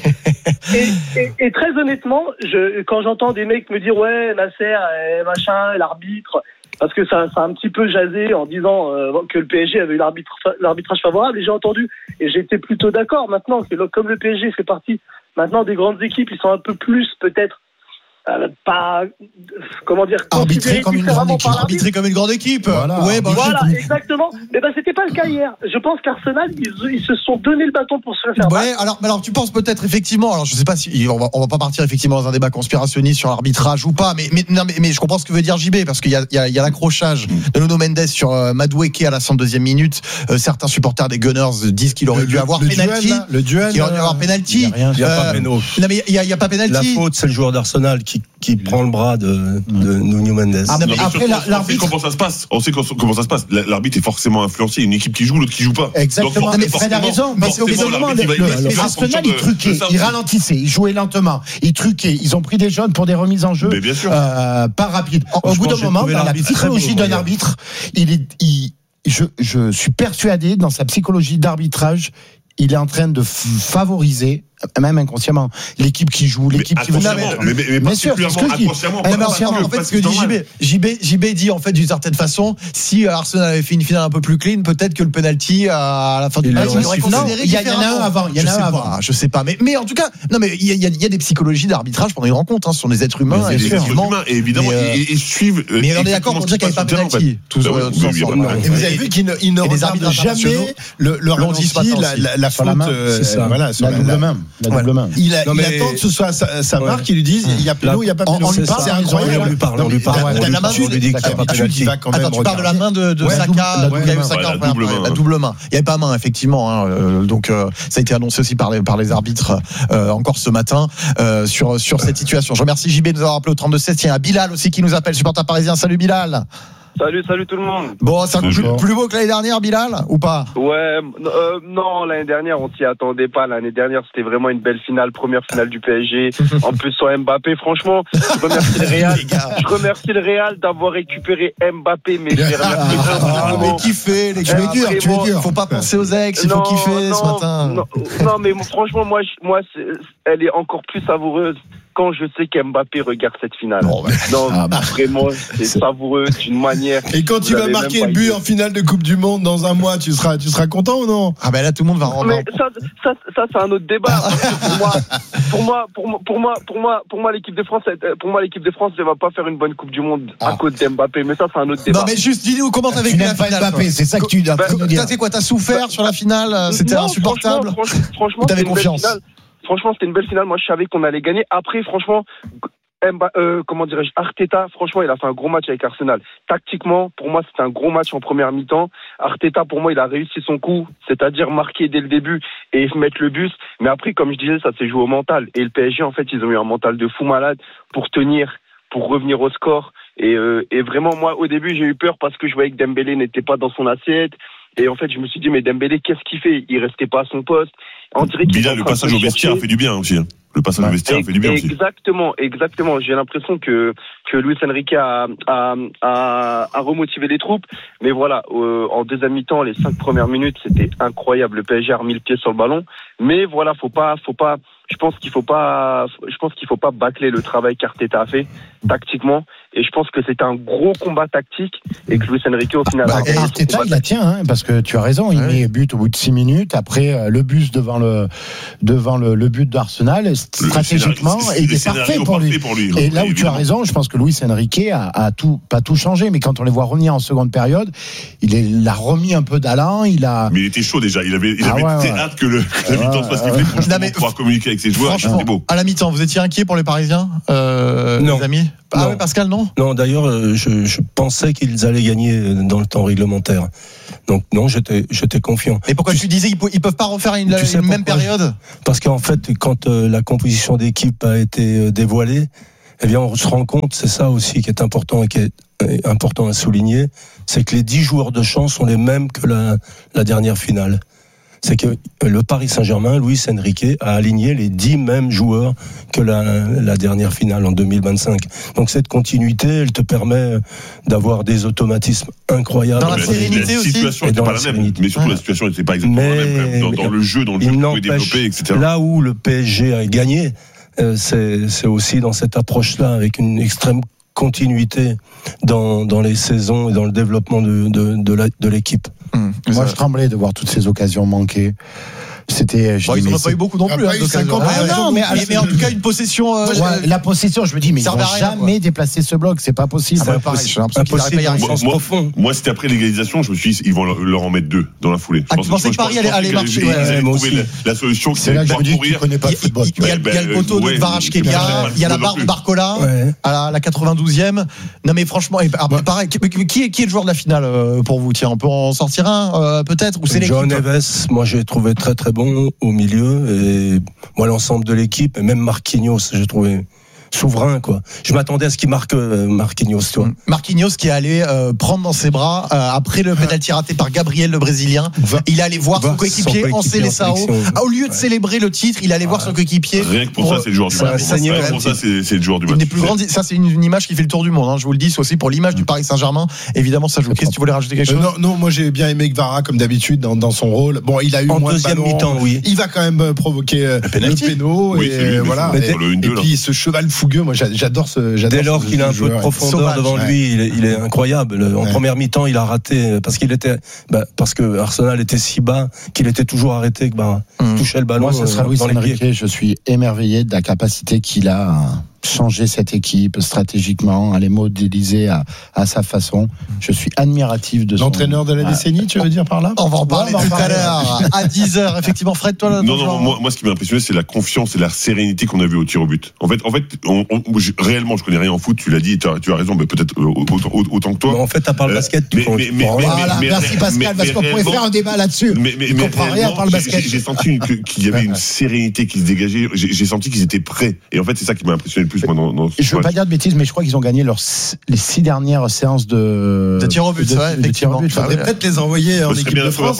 et, et, et très honnêtement, je, quand j'entends des mecs me dire ouais Nasser, euh, machin, l'arbitre, parce que ça, ça a un petit peu jasé en disant euh, que le P S G avait eu l'arbitre, l'arbitrage favorable, et j'ai entendu et j'étais plutôt d'accord. Maintenant, que comme le P S G fait partie maintenant des grandes équipes, ils sont un peu plus peut-être. Euh, pas comment dire arbitrer comme une grande équipe arbitrer comme une grande équipe voilà, ouais, bah, voilà comme... exactement mais ben c'était pas le cas hier. Je pense qu'Arsenal ils, ils se sont donné le bâton pour se le faire ouais battre. alors alors tu penses peut-être effectivement alors je sais pas si on va on va pas partir effectivement dans un débat conspirationniste sur l'arbitrage ou pas mais mais non mais, mais je comprends ce que veut dire J B parce qu'il y a il y a, il y a l'accrochage de Nuno Mendes sur euh, Madueke à la cent deuxième minute euh, certains supporters des Gunners disent qu'il aurait le, dû avoir le penalty duel, le duel qu'il aurait dû avoir penalty il y a, il y a euh, pas péno. Non mais il y a il y a pas penalty. La faute c'est le joueur d'Arsenal qui qui prend le bras de, de Nuno Mendes. Ah, mais après, la, l'arbitre. On sait comment ça se passe. On sait comment ça se passe. L'arbitre est forcément influencé. Il y a une équipe qui joue, l'autre qui joue pas. Exactement. Donc, mais Fred a raison. Mais c'est au bout d'un moment, Arsenal, il truquait. Il ralentissait. Il jouait lentement. Il truquait. Ils ont pris des jeunes pour des remises en jeu. Mais bien sûr. Euh, pas rapide. Au bout d'un moment, dans la psychologie d'un arbitre, il est, il, je, je suis persuadé dans sa psychologie d'arbitrage, il est en train de favoriser, même inconsciemment, l'équipe qui joue, l'équipe mais qui veut la mettre. Mais, mais, mais bien sûr, c'est ce que je dis. En fait, ce que dit J B, J B, J B dit en fait d'une certaine façon, si Arsenal avait fait une finale un peu plus clean, peut-être que le penalty à la fin du match, il aurait considéré. Il y en a un avant. Il y en a un avant. Je sais pas, mais mais en tout cas, non mais il y a il y a des psychologies d'arbitrage pendant une rencontre. Ce sont des êtres humains, effectivement. Et évidemment, et suivent. Mais on est d'accord pour dire qu'il n'y avait pas penalty. Tous ensemble. Et vous avez vu qu'ils ne regardent jamais le ralenti, la faute. C'est ça. Voilà, la double main. La double main. Il attend que ce soit sa marque, il lui dise il y a péno, il y a pas péno. C'est incroyable. On lui parle, on lui parle. On lui dit qu'il n'y a pas penalty. Attends, tu parles de la main de Saka, la double main. Il n'y avait pas main, effectivement. Donc ça a été annoncé aussi par les arbitres encore ce matin sur sur cette situation. Je remercie J B de nous avoir appelé au trente-deux sept. Il y a Bilal aussi qui nous appelle, supporter parisien. Salut Bilal. Salut, salut tout le monde. Bon, c'est plus, plus beau que l'année dernière, Bilal, ou pas? Ouais, euh, non, l'année dernière, on s'y attendait pas. L'année dernière, c'était vraiment une belle finale, première finale du P S G. En plus, sur Mbappé, franchement, je remercie le Real. Je remercie le Real d'avoir récupéré Mbappé, mais je vais remercier ah, mais kiffez, les gars. Tu es dur, tu es dur. Faut pas penser aux ex, il faut kiffer non, ce matin. Non, non, mais franchement, moi, moi, elle est encore plus savoureuse quand je sais qu'Mbappé regarde cette finale. Bon, ouais. Non, ah, bah, vraiment, c'est, c'est savoureux d'une manière. Et quand tu vas marquer le but en finale de Coupe du Monde dans un mois, tu seras, tu seras content ou non? Ah ben là, tout le monde va rendre. Mais ça, ça, ça, c'est un autre débat. pour moi, pour moi, pour moi, pour moi, pour moi, pour moi, l'équipe de France, pour moi, l'équipe de France, elle va pas faire une bonne Coupe du Monde à cause d'Mbappé. Mais ça, c'est un autre débat. Non, mais juste, dis-nous comment t'as vécu la finale. Mbappé, c'est ça que tu dis. T'as fait quoi? T'as souffert sur la finale? C'était insupportable. Franchement, t'avais confiance. Franchement, c'était une belle finale. Moi, je savais qu'on allait gagner. Après, franchement, Mba, euh, comment dirais-je, Arteta, franchement, il a fait un gros match avec Arsenal. Tactiquement, pour moi, c'était un gros match en première mi-temps. Arteta, pour moi, il a réussi son coup, c'est-à-dire marquer dès le début et mettre le but. Mais après, comme je disais, ça s'est joué au mental. Et le P S G, en fait, ils ont eu un mental de fou malade pour tenir, pour revenir au score. Et, euh, et vraiment, moi, au début, j'ai eu peur parce que je voyais que Dembélé n'était pas dans son assiette. Et en fait, je me suis dit, mais Dembélé, qu'est-ce qu'il fait? Il restait pas à son poste. On dirait qu'il Bilal, le passage au vestiaire a fait du bien aussi. Hein. Le passage au vestiaire a fait du bien aussi. Exactement, exactement. J'ai l'impression que que Luis Enrique a a a, a remotivé les troupes. Mais voilà, euh, en deuxième mi-temps, les cinq premières minutes, c'était incroyable. Le P S G a remis le pied sur le ballon. Mais voilà, faut pas, faut pas. Je pense qu'il faut pas. Je pense qu'il faut pas bâcler le travail qu'Arteta a fait tactiquement. Et je pense que c'était un gros combat tactique et que Luis Enrique au final. Bah, a Arteta, il la tient, hein, parce que tu as raison. Il ouais. met but au bout de six minutes. Après, le but devant le devant le, le but d'Arsenal. Stratégiquement, et il est parfait pour lui. pour lui. Et là où tu as raison, je pense que Luis Enrique a, a tout, pas tout changé, mais quand on les voit revenir en seconde période, il, est, il a remis un peu d'allant, il a. Mais il était chaud déjà, il avait, il avait ah ouais, ouais. hâte que, le, que la mi-temps se fasse siffler pour justement pouvoir communiquer avec ses joueurs, c'était beau. À la mi-temps, vous étiez inquiet pour les Parisiens, euh, non. les amis? Ah ouais, Pascal, non? Non, d'ailleurs, je, je pensais qu'ils allaient gagner dans le temps réglementaire. Donc non, j'étais, j'étais confiant. Et pourquoi tu, tu disais qu'ils peuvent pas refaire une, une même période? Parce qu'en fait, quand euh, la composition d'équipe a été dévoilée, eh bien, on se rend compte, c'est ça aussi qui est important et qui est important à souligner, c'est que les dix joueurs de champ sont les mêmes que la, la dernière finale. C'est que le Paris Saint-Germain, Luis Enrique, a aligné les dix mêmes joueurs que la, la dernière finale en deux mille vingt-cinq. Donc cette continuité, elle te permet d'avoir des automatismes incroyables. Dans la sérénité aussi. La situation n'était pas la même, mais surtout la situation n'était pas exactement mais, la même. Dans, dans le jeu, dans le jeu que vous pouvez développer, et cetera. Là où le P S G a gagné, c'est, c'est aussi dans cette approche-là, avec une extrême continuité dans, dans les saisons et dans le développement de, de, de, la, de l'équipe. Mmh. Moi, je tremblais de voir toutes ces occasions manquées. C'était. Bon, ils n'en ont pas eu beaucoup non plus. Hein, ah, non, mais, mais, mais en tout cas, une possession. Euh, ouais, la possession, je me dis, mais ils n'ont jamais déplacé ce bloc, c'est pas possible. C'est impossible. Moi, moi, moi, c'était après l'égalisation, je me suis dit, ils vont leur en mettre deux dans la foulée. Ah, tu pensais que Paris allait marcher? Ils avaient trouvé la solution. C'est là que je me dis que tu connais pas le football. Il y a le poteau de Kvaratskhelia, il y a la barre de Barcola à la quatre-vingt-douzième. Non, mais franchement, pareil, qui est le joueur de la finale pour vous? Tiens, on peut en sortir un, peut-être? Ou c'est l'équipe? John Neves, moi, j'ai trouvé très très bon au milieu. Et moi, l'ensemble de l'équipe, et même Marquinhos, j'ai trouvé souverain, quoi. Je m'attendais à ce qu'il marque euh, Marquinhos, tu vois. Marquinhos qui est allé euh, prendre dans ses bras euh, après le pénalty raté par Gabriel, le Brésilien. Va, il est allé voir son coéquipier en Seleção. Au lieu de ouais. célébrer le titre, il est allé ouais. voir son coéquipier. Rien que pour, pour ça, c'est le joueur du match. Rien que pour ça, c'est, c'est le joueur du match. Plus grande, ça, c'est une, une image qui fait le tour du monde. Hein. Je vous le dis, c'est aussi pour l'image du Paris Saint-Germain. Évidemment, ça joue. Chris, tu voulais rajouter quelque chose? euh, non, non, moi j'ai bien aimé Kvara comme d'habitude dans, dans son rôle. Bon, il a eu en moins deuxième de ballons. Mi-temps, oui. Il va quand même provoquer euh, le péno oui, et voilà. Et puis ce cheval fougueux, moi j'adore. Ce, Dès lors qu'il a un peu de profondeur sauvage, devant ouais. lui, il est, il est incroyable. En ouais. première mi-temps, il a raté parce qu'il était, bah, parce que Arsenal était si bas qu'il était toujours arrêté que bah, mmh. touchait le ballon. Moi, ce sera euh, Luis dans Enrique. les pieds. Je suis émerveillé de la capacité qu'il a à changer cette équipe stratégiquement, à les modéliser à, à sa façon. Je suis admiratif de son... L'entraîneur de la décennie, tu veux dire par là? On va en parler ouais, tout à l'heure à dix heures. Effectivement, Fred, toi là. Non, non, moi, moi, ce qui m'a impressionné, c'est la confiance et la sérénité qu'on a vu au tir au but. En fait, en fait, on, on, réellement, je connais rien en foot. Tu l'as dit, tu as, tu as raison, mais peut-être autant, autant que toi. Mais en fait, t'as parlé euh, basket. Tu mais, mais, mais, mais, voilà, mais, merci Pascal, mais, parce qu'on pouvait faire un débat là-dessus. Mais, mais, il mais comprend rien par le basket. J'ai, j'ai senti que, qu'il y avait une sérénité qui se dégageait. J'ai, j'ai senti qu'ils étaient prêts. Et en fait, c'est ça qui m'a impressionné le plus moi dans, dans je veux pas dire de bêtises, mais je crois qu'ils ont gagné leurs les six dernières séances de de tir au but. Ouais, effectivement. Il faudrait peut-être les envoyer en équipe de France.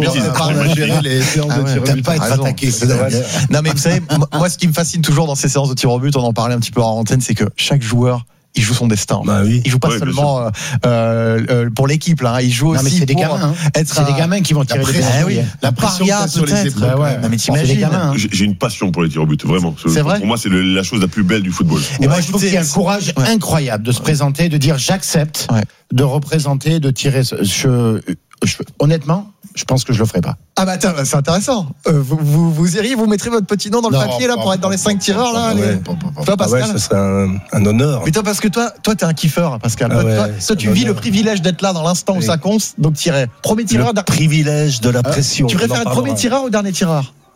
Les séances de tir au but. Pas être attaqué. Non, mais vous savez, moi, ce qui me fascine toujours dans ces séances de tir au but, on en parlait un petit peu en antenne, c'est que chaque joueur il joue son destin. Bah oui. Il joue pas ouais, seulement euh, euh, pour l'équipe là, il joue non, aussi c'est des pour gamins, hein. être c'est des gamins qui vont tirer les eh oui. La pression sur les épaules. Bah ouais. Mais t'imagines, gamins, hein. j'ai, j'ai une passion pour les tirs au but, vraiment. C'est vrai. Pour moi, c'est le, la chose la plus belle du football. Et moi, je trouve qu'il y a un courage ouais. incroyable de se présenter, de dire j'accepte ouais. de représenter, de tirer. Je, je, honnêtement, je pense que je le ferai pas. Ah bah attends, c'est intéressant. Euh, vous, vous, vous iriez, vous mettrez votre petit nom dans le non, papier là pour pas, être dans les cinq tireurs là. Ouais. Les... Toi, Pascal. Ah ouais, ça serait un, un honneur. Mais toi, parce que toi, toi, t'es un kiffeur, Pascal. Ah ouais, toi, toi tu vis le privilège d'être là dans l'instant oui. où ça compte. Donc tirer. Premier tireur. Le privilège de la pression. Euh, tu préfères être premier tireur ou dernier tireur?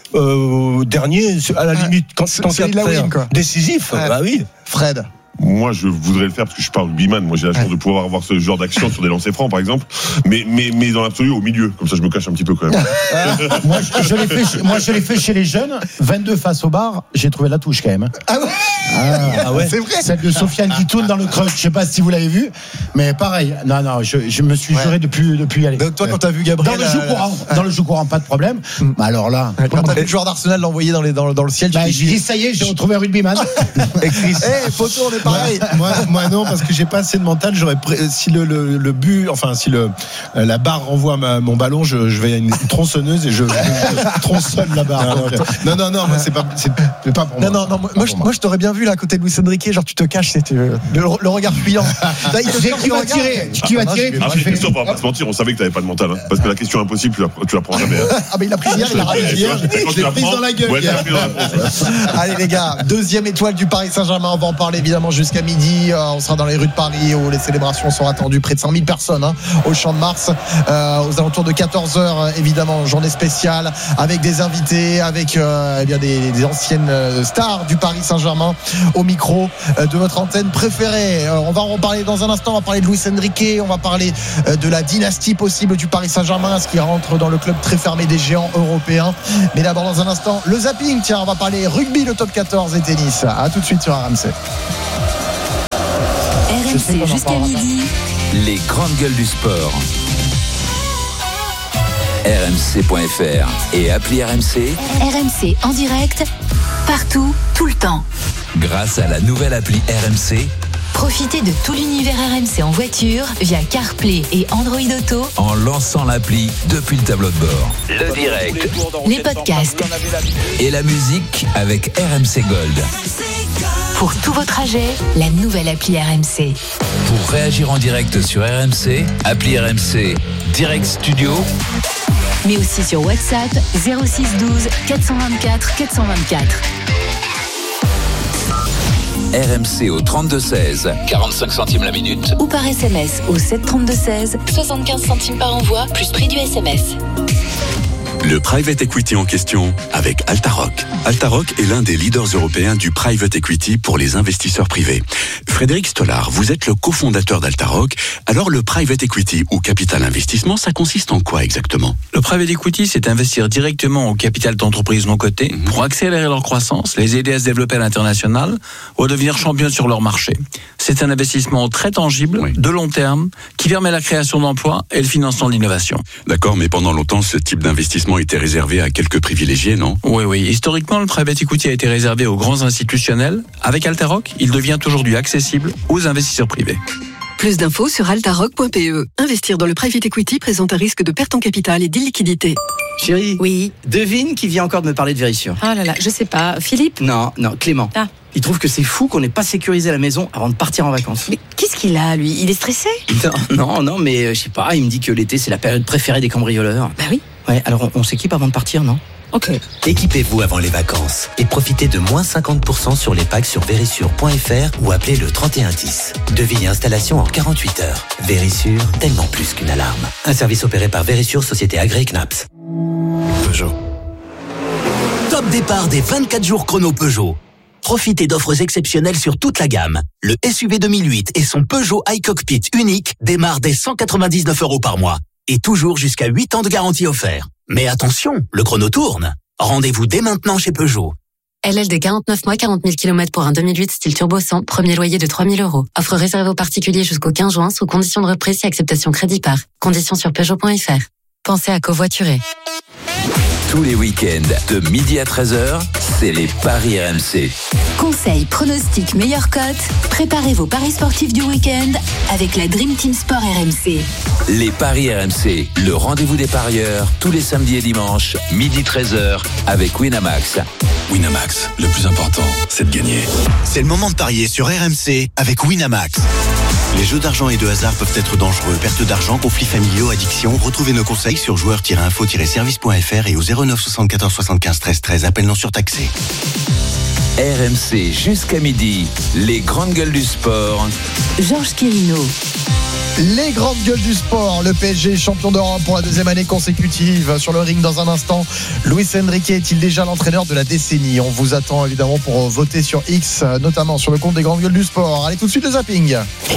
euh, dernier, à la limite, quand c'est en cas de win, quoi. Décisif, ouais. Bah oui. Fred. Moi, je voudrais le faire parce que je suis pas rugbyman. Moi, j'ai la chance ouais. de pouvoir avoir ce genre d'action sur des lancers francs, par exemple. Mais, mais, mais dans l'absolu, au milieu. Comme ça, je me cache un petit peu quand même. moi, je, je l'ai fait, moi, je l'ai fait chez les jeunes. vingt-deux face au bar. J'ai trouvé la touche quand même. Ah ouais. Ah, ah ouais. C'est vrai. Celle de Sofiane qui tourne dans le crush. Je sais pas si vous l'avez vu. Mais pareil. Non, non, je, je me suis ouais. juré depuis, depuis y aller. Donc, toi, quand t'as vu Gabriel. Dans le jeu courant. Ouais. Dans le jeu courant, pas de problème. Mm. Mais alors là. Quand t'as vu le joueur d'Arsenal l'envoyer dans, les, dans, dans le ciel, bah, j'ai dit, ça y est, j'ai retrouvé un rugbyman. Et Chris. Eh, photo, on est pareil. Moi, moi non, parce que j'ai pas assez de mental. J'aurais pré... si le, le, le but, enfin si le la barre renvoie ma, mon ballon, je, je vais à une tronçonneuse et je, je, je tronçonne la barre. Donc, non, non, non, moi c'est pas, c'est, c'est pas pour non, moi. Non, non, moi, moi, je, moi je t'aurais bien vu là à côté de Luis Enrique, genre tu te caches, c'est le, le regard fuyant. Là, il te qui va tirer, qui va tirer. Ah, mais question, on va pas se mentir, on savait que t'avais pas de mental, hein, parce que la question impossible, tu la, tu la prends jamais. Hein. Ah mais il a pris hier, il a raté hier, je l'ai prise dans la gueule. Allez les gars, deuxième étoile du Paris Saint-Germain, on va en parler évidemment jusqu'à midi. On sera dans les rues de Paris où les célébrations sont attendues, près de cent mille personnes hein, au Champ de Mars, euh, aux alentours de quatorze heures évidemment, journée spéciale avec des invités, avec euh, eh bien des, des anciennes stars du Paris Saint-Germain au micro euh, de votre antenne préférée. Euh, on va en reparler dans un instant, on va parler de Luis Enrique, on va parler euh, de la dynastie possible du Paris Saint-Germain, ce qui rentre dans le club très fermé des géants européens. Mais d'abord dans un instant, le zapping, tiens, on va parler rugby, le top quatorze et tennis. À tout de suite sur R M C. R M C jusqu'à midi. Les grandes gueules du sport. R M C point F R et appli R M C. R M C en direct, partout, tout le temps. Grâce à la nouvelle appli R M C. Profitez de tout l'univers R M C en voiture via CarPlay et Android Auto en lançant l'appli depuis le tableau de bord. Le direct, les podcasts et la musique avec R M C Gold. Pour tout vos trajets, la nouvelle appli R M C. Pour réagir en direct sur R M C, appli R M C Direct Studio. Mais aussi sur WhatsApp zéro six douze quatre cent vingt-quatre quatre cent vingt-quatre. R M C au trente-deux seize, quarante-cinq centimes la minute. Ou par S M S au sept trente-deux seize, soixante-quinze centimes par envoi, plus prix du S M S. Le private equity en question avec Altaroc. Altaroc est l'un des leaders européens du private equity pour les investisseurs privés. Frédéric Stollard, vous êtes le cofondateur d'Altaroc. Alors le private equity ou capital investissement, ça consiste en quoi exactement ? Le private equity, c'est investir directement au capital d'entreprises non cotées mmh. pour accélérer leur croissance, les aider à se développer à l'international ou à devenir champion sur leur marché. C'est un investissement très tangible, oui. de long terme, qui permet la création d'emplois et le financement de l'innovation. D'accord, mais pendant longtemps, ce type d'investissement était réservé à quelques privilégiés, non ? Oui, oui. Historiquement, le private equity a été réservé aux grands institutionnels. Avec Altaroc, il devient aujourd'hui accessible aux investisseurs privés. Plus d'infos sur altaroc point p e. Investir dans le private equity présente un risque de perte en capital et d'illiquidité. Chérie, oui. Devine qui vient encore de me parler de Vérissure. Ah là là, je sais pas. Philippe ? Non, non, Clément. Ah. Il trouve que c'est fou qu'on n'ait pas sécurisé la maison avant de partir en vacances. Mais qu'est-ce qu'il a, lui ? Il est stressé ? Non, non, non, mais euh, je sais pas, il me dit que l'été, c'est la période préférée des cambrioleurs. Bah oui. Ouais, alors on, on s'équipe avant de partir, non ? Ok. Équipez-vous avant les vacances et profitez de moins cinquante pour cent sur les packs sur vérissure point f r ou appelez le trente et un dix. Devis et installation en quarante-huit heures. Vérissure, tellement plus qu'une alarme. Un service opéré par Vérissure, société agréée C N A P S. Peugeot. Top départ des vingt-quatre jours chrono Peugeot. Profitez d'offres exceptionnelles sur toute la gamme. Le S U V deux mille huit et son Peugeot iCockpit unique démarrent dès cent quatre-vingt-dix-neuf euros par mois. Et toujours jusqu'à huit ans de garantie offert. Mais attention, le chrono tourne. Rendez-vous dès maintenant chez Peugeot. L L D quarante-neuf mois, quarante mille kilomètres pour un deux mille huit style turbo cent, premier loyer de trois mille euros. Offre réservée aux particuliers jusqu'au quinze juin sous conditions de reprise et acceptation crédit par. Conditions sur Peugeot point F R. Pensez à covoiturer. Tous les week-ends, de midi à treize heures, c'est les Paris R M C. Conseils, pronostics, meilleures cotes. Préparez vos paris sportifs du week-end avec la Dream Team Sport R M C. Les Paris R M C, le rendez-vous des parieurs, tous les samedis et dimanches, midi treize heures, avec Winamax. Winamax, le plus important, c'est de gagner. C'est le moment de parier sur R M C avec Winamax. Les jeux d'argent et de hasard peuvent être dangereux. Perte d'argent, conflits familiaux, addiction. Retrouvez nos conseils sur joueurs tiret info tiret service point f r et au zéro neuf soixante-quatorze soixante-quinze treize treize. Appel non surtaxé. R M C jusqu'à midi, les grandes gueules du sport. Georges Quirino. Les grandes gueules du sport, le P S G champion d'Europe pour la deuxième année consécutive. Sur le ring dans un instant, Luis Enrique est-il déjà l'entraîneur de la décennie? On vous attend évidemment pour voter sur X, notamment sur le compte des grandes gueules du sport. Allez tout de suite le zapping.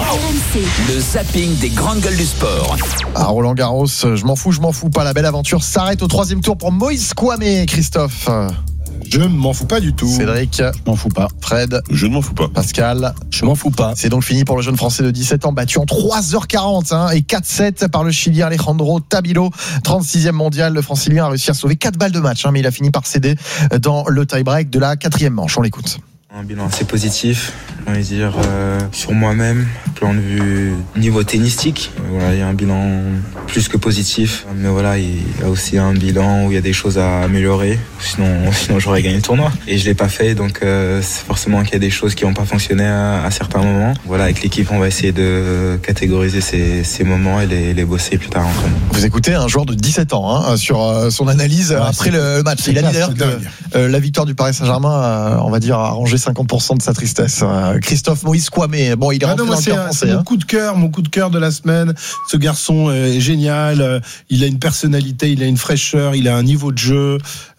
Le zapping des grandes gueules du sport. À Roland Garros, je m'en fous, je m'en fous pas. La belle aventure s'arrête au troisième tour pour Moïse Kouamé. Christophe? Je ne m'en fous pas du tout. Cédric? Je m'en fous pas. Fred? Je ne m'en fous pas. Pascal? Je m'en fous pas. C'est donc fini pour le jeune français de dix-sept ans, battu en trois heures quarante hein, et quatre sept par le Chilien Alejandro Tabilo, trente-sixième mondial. Le francilien a réussi à sauver quatre balles de match, hein, mais il a fini par céder dans le tie-break de la quatrième manche. On l'écoute. Un bilan assez positif, on va dire, euh, sur moi-même, plan de vue niveau tennistique. Voilà, il y a un bilan plus que positif, mais voilà, il y a aussi un bilan où il y a des choses à améliorer, sinon, sinon j'aurais gagné le tournoi. Et je l'ai pas fait, donc euh, c'est forcément qu'il y a des choses qui n'ont pas fonctionné à, à certains moments. Voilà, avec l'équipe, on va essayer de catégoriser ces, ces moments et les, les bosser plus tard ensemble. Vous écoutez un joueur de dix-sept ans hein, sur euh, son analyse ouais, après le match. Il a dit d'ailleurs que euh, la victoire du Paris Saint-Germain, euh, on va dire, a arrangé cinquante pour cent de sa tristesse. Christophe Moïse Kouamé, bon, il est rentré ah non, dans le cœur français. C'est hein. mon coup de cœur, mon coup de cœur de la semaine. Ce garçon est génial. Il a une personnalité, il a une fraîcheur, il a un niveau de jeu,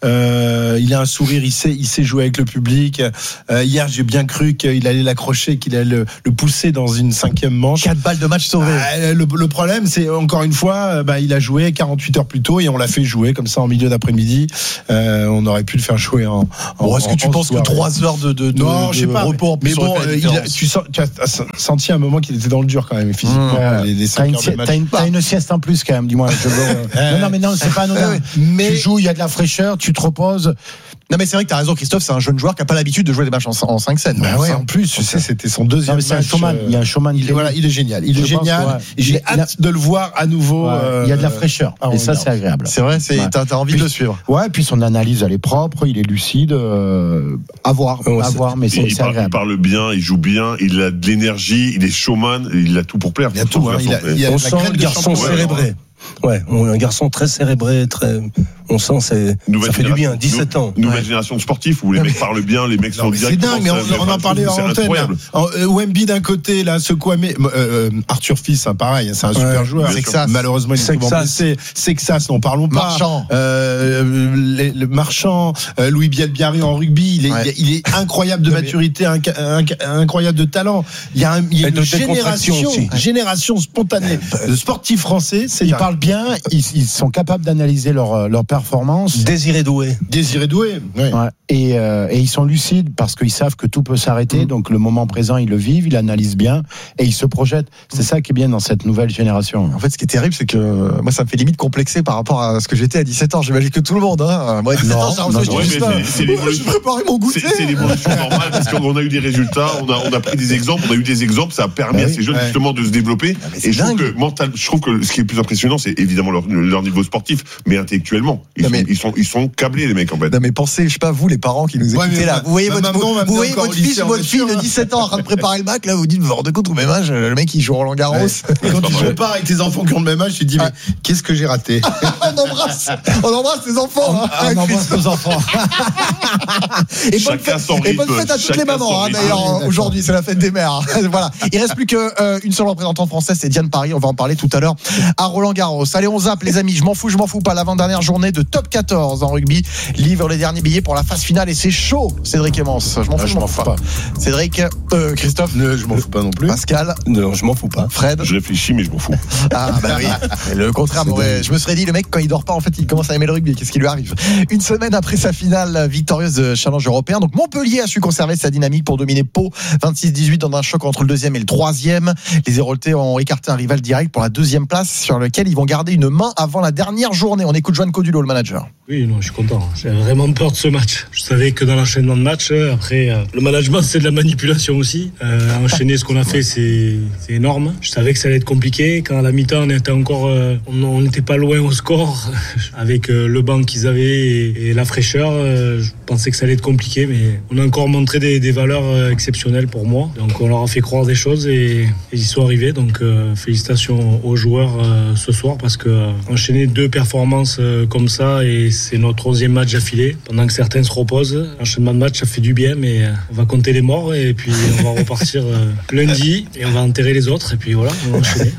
euh, il a un sourire, il sait, il sait jouer avec le public. Euh, hier, j'ai bien cru qu'il allait l'accrocher, qu'il allait le, le pousser dans une cinquième manche. Quatre balles de match sauvées. Euh, le, le problème, c'est encore une fois, bah, il a joué quarante-huit heures plus tôt et on l'a fait jouer comme ça en milieu d'après-midi. Euh, on aurait pu le faire jouer en. en bon, est-ce que tu penses soirée. que trois heures de, de, de non, je sais pas. repos mais bon, euh, il a, tu, sens, tu as senti un moment qu'il était dans le dur quand même physiquement. Mmh. Les, les t'as, une, t'as, une, t'as une sieste en plus quand même, dis-moi. Je veux, non, non, mais non, c'est pas anodin. Mais tu joues, il y a de la fraîcheur, tu te reposes. Non mais c'est vrai que t'as raison Christophe, c'est un jeune joueur qui n'a pas l'habitude de jouer des matchs en, en cinq sept. Bah ouais, en plus, tu sais, c'était son deuxième match. C'est un showman, il y a un showman. Il est, voilà, il est génial, il est génial. Ouais. J'ai il hâte a... de le voir à nouveau. Ouais, euh... Il y a de la fraîcheur, et ça c'est agréable. C'est vrai, c'est, ouais. t'as, t'as envie puis, de le suivre. Ouais, puis son analyse elle est propre, il est lucide. Euh, à voir, ouais, à voir, mais c'est, il c'est parle, agréable. Il parle bien, il joue bien, il a de l'énergie, il est showman, il a tout pour plaire. Il a tout, on sent le garçon cérébré. Ouais, un garçon très cérébré, très. On sent, c'est. Nouvelle ça fait du bien, dix-sept ans. Nouvelle ouais. génération de sportifs où les mecs parlent bien, les mecs non, sont directs. C'est dingue, mais on, on en parlait en antenne. Euh, Wemby d'un côté, là, ce Kouamé, euh, Arthur Fils, hein, pareil, c'est un ouais, super joueur. Sexas. Malheureusement, il est souvent blessé. Sexas, n'en parlons pas. Marchand. Euh, les, le Marchand, euh, Louis Bielbiarri en rugby, il est, ouais. il est incroyable de maturité, un, un, incroyable de talent. Il y a, un, il y a une génération, génération spontanée de sportifs français. Ils parlent bien, ils, ils sont capables d'analyser leur, leur performance. Désiré Doué. Désiré Doué, oui. Ouais. Et, euh, et ils sont lucides parce qu'ils savent que tout peut s'arrêter. Mmh. Donc le moment présent, ils le vivent, ils l'analysent bien et ils se projettent. C'est mmh. ça qui est bien dans cette nouvelle génération. En fait, ce qui est terrible, c'est que moi, ça me fait limite complexer par rapport à ce que j'étais à dix-sept ans. J'imagine que tout le monde. Hein. Moi, à dix-sept ans, non, non, non, ouais, c'est, c'est l'évolution. Je préparais mon goûter. C'est, c'est l'évolution normale parce qu'on a eu des résultats, on a, on a pris des exemples, on a eu des exemples, ça a permis ouais, à ces jeunes ouais. justement de se développer. Ah, et je trouve, que, mental, je trouve que ce qui est le plus impressionnant, c'est évidemment leur, leur niveau sportif, mais intellectuellement. Ils, non, sont, mais... ils, sont, ils sont câblés, les mecs, en fait. Non, mais pensez, je sais pas, vous, les parents qui nous écoutez ouais, là, vous voyez votre, maman, vous voyez votre fils ou votre fille de dix-sept ans en train de préparer le bac, là, vous dites, vous vous rendez compte, au même âge, le mec, il joue Roland Garros. Ouais. Et quand tu compares avec tes enfants qui ont le même âge, tu te dis, mais qu'est-ce que j'ai raté? On embrasse, on embrasse les enfants. On embrasse nos enfants. Et bonne fête à toutes les mamans, d'ailleurs, aujourd'hui, c'est la fête des mères. Voilà. Il reste plus qu'une seule représentante française, c'est Diane Paris. On va en parler tout à l'heure à Roland Garros. Allez, on zappe, les amis. Je m'en fous, je m'en fous pas. L'avant-dernière journée de Top quatorze en rugby livre les derniers billets pour la phase finale et c'est chaud. Cédric Emmence. Je m'en fous, ah, je m'en fous pas. Cédric, euh, Christophe. Ne, je m'en fous pas non plus. Pascal. Non, je m'en fous pas. Fred. Je réfléchis, mais je m'en fous. Ah, bah oui. Le contraire, je me serais dit, le mec, quand il dort pas, en fait, il commence à aimer le rugby. Qu'est-ce qui lui arrive? Une semaine après sa finale victorieuse de Challenge européen. Donc, Montpellier a su conserver sa dynamique pour dominer Pau vingt-six dix-huit dans un choc entre le deuxième et le troisième. Les Héroltais ont écarté un rival direct pour la deuxième place sur lequel ils vont garder une main avant la dernière journée. On écoute Joan Codulo, le manager. Oui, non, je suis content. J'ai vraiment peur de ce match. Je savais que dans l'enchaînement de matchs, après, euh, le management, c'est de la manipulation aussi. Euh, enchaîner ce qu'on a fait, c'est, c'est énorme. Je savais que ça allait être compliqué. Quand à la mi-temps, on était encore, euh, on n'était pas loin au score. Avec euh, le banc qu'ils avaient et, et la fraîcheur, euh, je pensais que ça allait être compliqué, mais on a encore montré des, des valeurs euh, exceptionnelles pour moi. Donc, on leur a fait croire des choses et, et ils sont arrivés. Donc, euh, félicitations aux joueurs euh, ce soir parce que euh, enchaîner deux performances euh, comme ça, ça et c'est notre onzième match affilé. Pendant que certains se reposent, l'enchaînement de match, ça fait du bien, mais on va compter les morts et puis on va repartir lundi et on va enterrer les autres et puis voilà, on va enchaîner.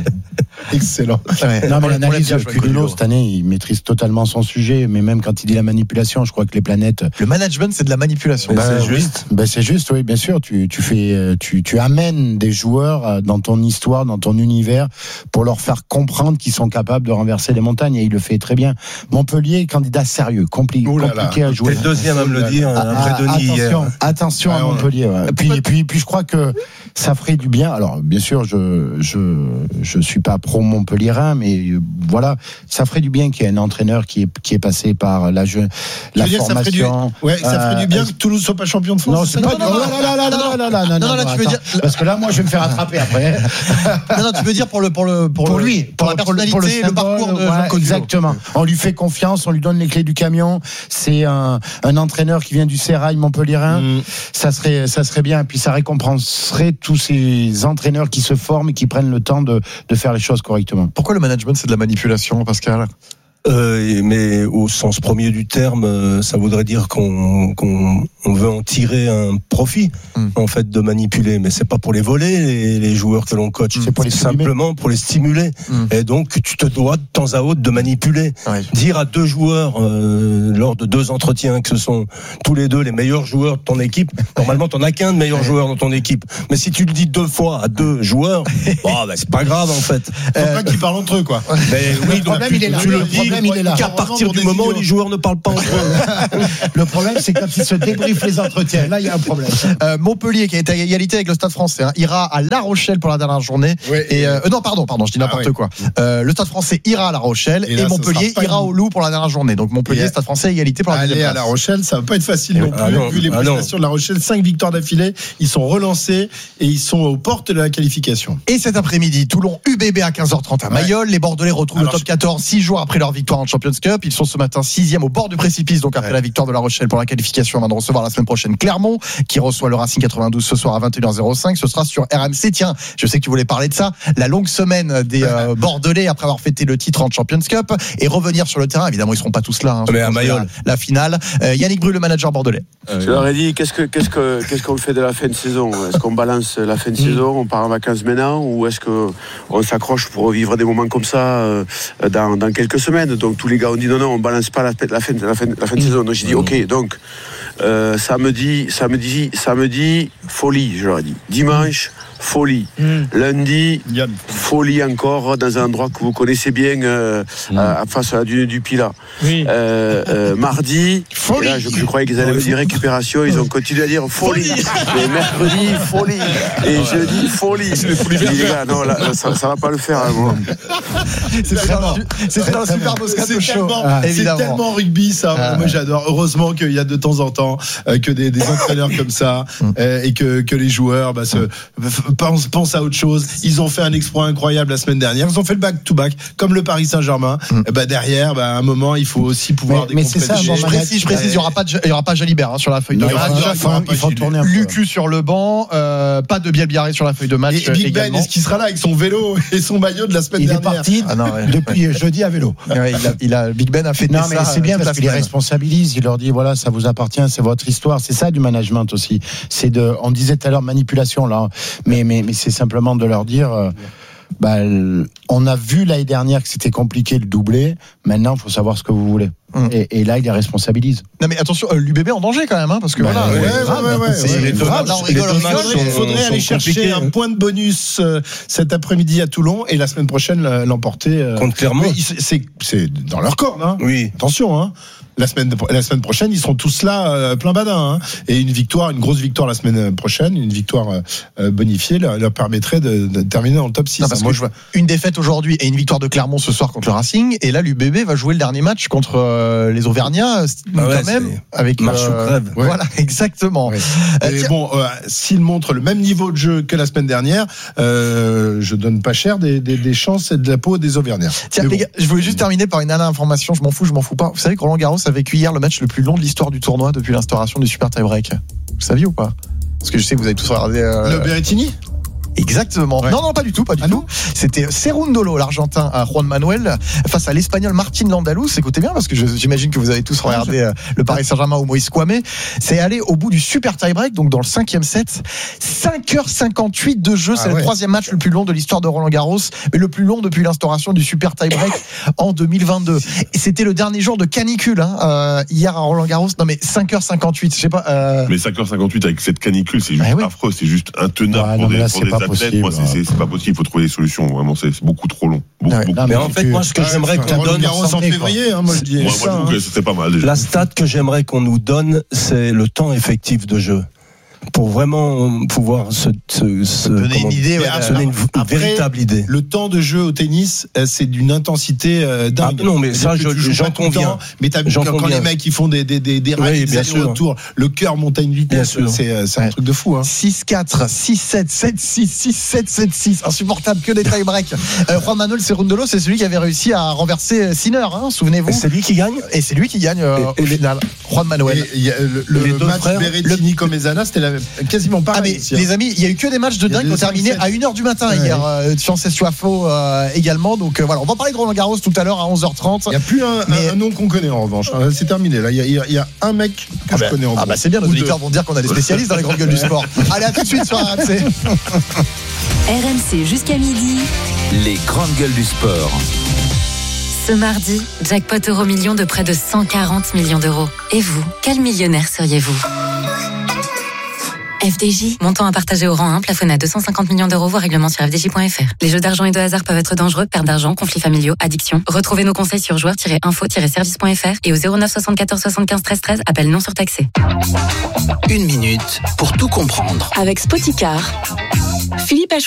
Excellent. Ouais, non, mais l'analyse, Culino, cette année, il maîtrise totalement son sujet, mais même quand il dit la manipulation, je crois que les planètes. Le management, c'est de la manipulation. Bah, c'est oui. juste. Bah, c'est juste, oui, bien sûr. Tu, tu fais, tu, tu amènes des joueurs dans ton histoire, dans ton univers, pour leur faire comprendre qu'ils sont capables de renverser les montagnes, et il le fait très bien. Montpellier, candidat sérieux, compli- compliqué à jouer. T'es le deuxième à me le dire, après ah, Denis. Attention, hier. attention à Montpellier. Ouais. Puis, puis, puis, je crois que ça ferait du bien. Alors, bien sûr, je, je, je suis pas pro Montpellierin, mais voilà, ça ferait du bien qu'il y ait un entraîneur qui est, qui est passé par la, je, la dire, formation. Ça ferait, du... ouais, ça ferait euh, du bien que Toulouse soit pas champion de France. Non, c'est pas du... non, non, non, non, tu veux dire parce que là, moi, je vais me faire attraper après. Non, non, tu veux dire pour le, pour le, pour, pour le, lui, pour, pour la personnalité, pour le, symbole, le parcours de ouais, exactement. On lui fait confiance, on lui donne les clés du camion. C'est un, un entraîneur qui vient du Sérail Montpellierin. Mm. Ça serait, ça serait bien. Puis ça récompenserait tous ces entraîneurs qui se forment et qui prennent le temps de, de faire les choses correctement. Pourquoi le management, c'est de la manipulation, Pascal ? Euh, mais au sens premier du terme, ça voudrait dire qu'on, qu'on on veut en tirer un profit, mm. en fait, de manipuler. Mais c'est pas pour les voler, les, les joueurs que l'on coach. Mm. C'est pour les simplement pour les stimuler. Mm. Et donc, tu te dois de temps à autre de manipuler. Ouais. Dire à deux joueurs, euh, lors de deux entretiens, que ce sont tous les deux les meilleurs joueurs de ton équipe, normalement, t'en as qu'un de meilleur joueur dans ton équipe. Mais si tu le dis deux fois à deux joueurs, bon, bah, c'est pas grave, en fait. Faut euh, pas qu'ils parlent entre eux, quoi. Mais oui, donc, problème, tu, il est là. tu le dis. Il est là. Qu'à partir du moment où les joueurs ne parlent pas entre eux. Le problème, c'est quand ils se débriefent les entretiens. Là, il y a un problème. Euh, Montpellier, qui est à égalité avec le Stade Français, hein, ira à La Rochelle pour la dernière journée. Oui, et euh, non, pardon, pardon, je dis n'importe ah, oui. quoi. Euh, le Stade Français ira à La Rochelle et, là, et Montpellier ira une... au Loup pour la dernière journée. Donc Montpellier, Stade Français, égalité pour la dernière journée. Aller à La Rochelle, ça va pas être facile non plus. Ah, non. Vu les ah, prestations de La Rochelle, cinq victoires d'affilée, ils sont relancés et ils sont aux portes de la qualification. Et cet après-midi, Toulon U B B à quinze heures trente à Mayol. Ouais. Les Bordelais retrouvent Alors, le top quatorze six jours après leur victoire en Champions Cup. Ils sont ce matin sixième au bord du précipice, donc après ouais. la victoire de La Rochelle pour la qualification, avant de recevoir la semaine prochaine Clermont, qui reçoit le Racing quatre-vingt-douze ce soir à vingt et une heures zéro cinq. Ce sera sur R M C. Tiens, je sais que tu voulais parler de ça. La longue semaine des euh, Bordelais après avoir fêté le titre en Champions Cup et revenir sur le terrain. Évidemment, ils seront pas tous là. Hein, mais à Mayol. La, la finale. Euh, Yannick Bru, le manager bordelais. Euh, je leur ai dit, qu'est-ce que, qu'est-ce que, qu'est-ce qu'on fait de la fin de saison ? Est-ce qu'on balance la fin de mmh. saison, on part en vacances maintenant, ou est-ce qu'on s'accroche pour revivre des moments comme ça euh, dans, dans quelques semaines ? Donc tous les gars ont dit non, non, on balance pas la, la, fin, la, fin, la fin de saison. Donc j'ai dit ok, donc euh, samedi, samedi, samedi, folie, je leur ai dit. Dimanche, folie. Mm. Lundi, Yann. Folie encore dans un endroit que vous connaissez bien, euh, mm. à, face à la dune du Pilat. Oui. Euh, euh, mardi, folie. Là, je, je croyais qu'ils allaient me dire récupération, ils ont continué à dire folie. Et mercredi, folie. Et jeudi, folie. C'est les folies les gars, non, là, là, ça, ça va pas le faire. Hein, moi. C'est vraiment, c'est un super Moscato Show. Ah, c'est tellement rugby, ça. Ah, moi, j'adore. Heureusement qu'il y a de temps en temps euh, que des, des entraîneurs comme ça euh, et que, que les joueurs bah, se Pense, pense à autre chose. Ils ont fait un exploit incroyable la semaine dernière. Ils ont fait le back-to-back, comme le Paris Saint-Germain. Mm. Et bah derrière, bah, à un moment, il faut aussi pouvoir mais, mais c'est ça, bon, je précise, je précise, il n'y aura pas de, il y aura pas Jalibert hein, sur la feuille de match. Il faut tourner un peu. Lucu sur le banc, euh, pas de Bielbiarré sur la feuille de match. Et Big Ben, est-ce qu'il sera là avec son vélo et son maillot de la semaine il dernière ? Il est parti ah non, ouais. depuis jeudi à vélo. Ouais, il a, il a, Big Ben a fait non, ça. Non, mais c'est bien parce qu'il les responsabilise. Il leur dit voilà, ça vous appartient, c'est votre histoire. C'est ça du management aussi. C'est de, on disait tout à l'heure manipulation là, mais mais mais c'est simplement de leur dire euh, bah, on a vu l'année dernière que c'était compliqué le doublé, maintenant il faut savoir ce que vous voulez. Mmh. Et, et là il les responsabilise. Non mais attention, euh, l'U B B en danger quand même hein, parce que bah, voilà, ouais, ouais, grave, ouais, ouais, c'est ouais, les deux grave, matchs, les deux matchs sont, il faudrait aller chercher un point de bonus euh, cet après-midi à Toulon et la semaine prochaine l'emporter euh, contre Clermont. C'est, c'est dans leur corde hein. Oui. Attention hein. La semaine, la semaine prochaine, ils seront tous là, euh, plein badin. Hein. Et une victoire, une grosse victoire la semaine prochaine, une victoire euh, bonifiée, leur, leur permettrait de, de terminer dans le top six. Non, parce hein. Moi, je vois une défaite aujourd'hui et une victoire de Clermont ce soir contre le Racing. Et là, l'U B B va jouer le dernier match contre euh, les Auvergnats, ah ouais, quand même. Avec marche euh, ou crève. Ouais. Voilà, exactement. Ouais. Et bon, euh, s'ils montrent le même niveau de jeu que la semaine dernière, euh, je donne pas cher des, des, des chances et de la peau des Auvergnats. Tiens, les bon. gars, je voulais juste terminer par une dernière information. Je m'en fous, je m'en fous pas. Vous savez que Roland Garros a vécu hier le match le plus long de l'histoire du tournoi depuis l'instauration du super tie-break. Vous saviez ou pas ? Parce que je sais que vous avez tous regardé. Euh... Le Berrettini ? Exactement. Ouais. Non, non, pas du tout, pas du ah tout. C'était Cerúndolo, l'Argentin, à Juan Manuel, face à l'Espagnol Martin Landalus. Écoutez bien, parce que je, j'imagine que vous avez tous regardé euh, le Paris Saint-Germain au Moïse Kwame. C'est allé au bout du super tie-break, donc dans le cinquième set. cinq heures cinquante-huit de jeu. Ah c'est ouais. le troisième match le plus long de l'histoire de Roland-Garros, mais le plus long depuis l'instauration du super tie-break en deux mille vingt-deux. Et c'était le dernier jour de canicule, hein, euh, hier à Roland-Garros. Non, mais cinq heures cinquante-huit, je sais pas. Euh... Mais cinq heures cinquante-huit avec cette canicule, c'est juste ah ouais. affreux, c'est juste intenable ouais, pour, non, des, là, pour des athlètes. Possible, moi, c'est, c'est, c'est pas possible, il faut trouver des solutions. Vraiment, c'est, c'est beaucoup trop long. Beaucoup, ouais. beaucoup non, mais trop en fait, moi, ce que ouais, j'aimerais qu'on donne en février, hein, moi je dis. Moi, moi, je trouve que c'était pas mal déjà. La stat que j'aimerais qu'on nous donne, c'est le temps effectif de jeu. Pour vraiment pouvoir se, se, se donner comment, une idée, ouais, se donner une, une après, véritable idée. Le temps de jeu au tennis, c'est d'une intensité euh, dingue. Ah, non, mais ça, je, j'en conviens. Mais t'as vu quand, quand les mecs ils font des des des, des oui, rallyes autour, le cœur monte à une vitesse, c'est c'est ouais. un truc de fou. Hein. six quatre, six sept, sept six, six sept, sept six, insupportable, que des tie-breaks. euh, Juan Manuel Cerúndolo, c'est celui qui avait réussi à renverser Sinner, hein, souvenez-vous. Et c'est lui qui gagne. Et c'est lui qui gagne euh, et, et au les, final. Juan Manuel. Et, y a le le match Berrettini Comesana, c'était la, quasiment pas. Ah mais hein. Les amis, il y a eu que des matchs de dingue qui ont terminé à une heure du matin ouais. hier. Euh, Chance Suafo euh, également. Donc euh, voilà, on va parler de Roland Garros tout à l'heure à onze heures trente. Il n'y a plus un, mais... un, un nom qu'on connaît en revanche. C'est terminé là. Il y a, il y a, il y a un mec que ah je bah, connais en revanche. Ah bah c'est bien, nos auditeurs vont dire qu'on a des spécialistes dans les grandes gueules du sport. Allez, à tout de suite sur R M C. R M C jusqu'à midi. Les grandes gueules du sport. Ce mardi, jackpot euro million de près de cent quarante millions d'euros. Et vous, quel millionnaire seriez-vous ? F D J, montant à partager au rang un, plafonné à deux cent cinquante millions d'euros, voire règlement sur f d j point f r. Les jeux d'argent et de hasard peuvent être dangereux, perte d'argent, conflits familiaux, addiction. Retrouvez nos conseils sur joueurs tiret info tiret service point f r et au zéro neuf soixante-quatorze soixante-quinze treize treize, appel non surtaxé. Une minute pour tout comprendre. Avec Spoticar. Philippe a choisi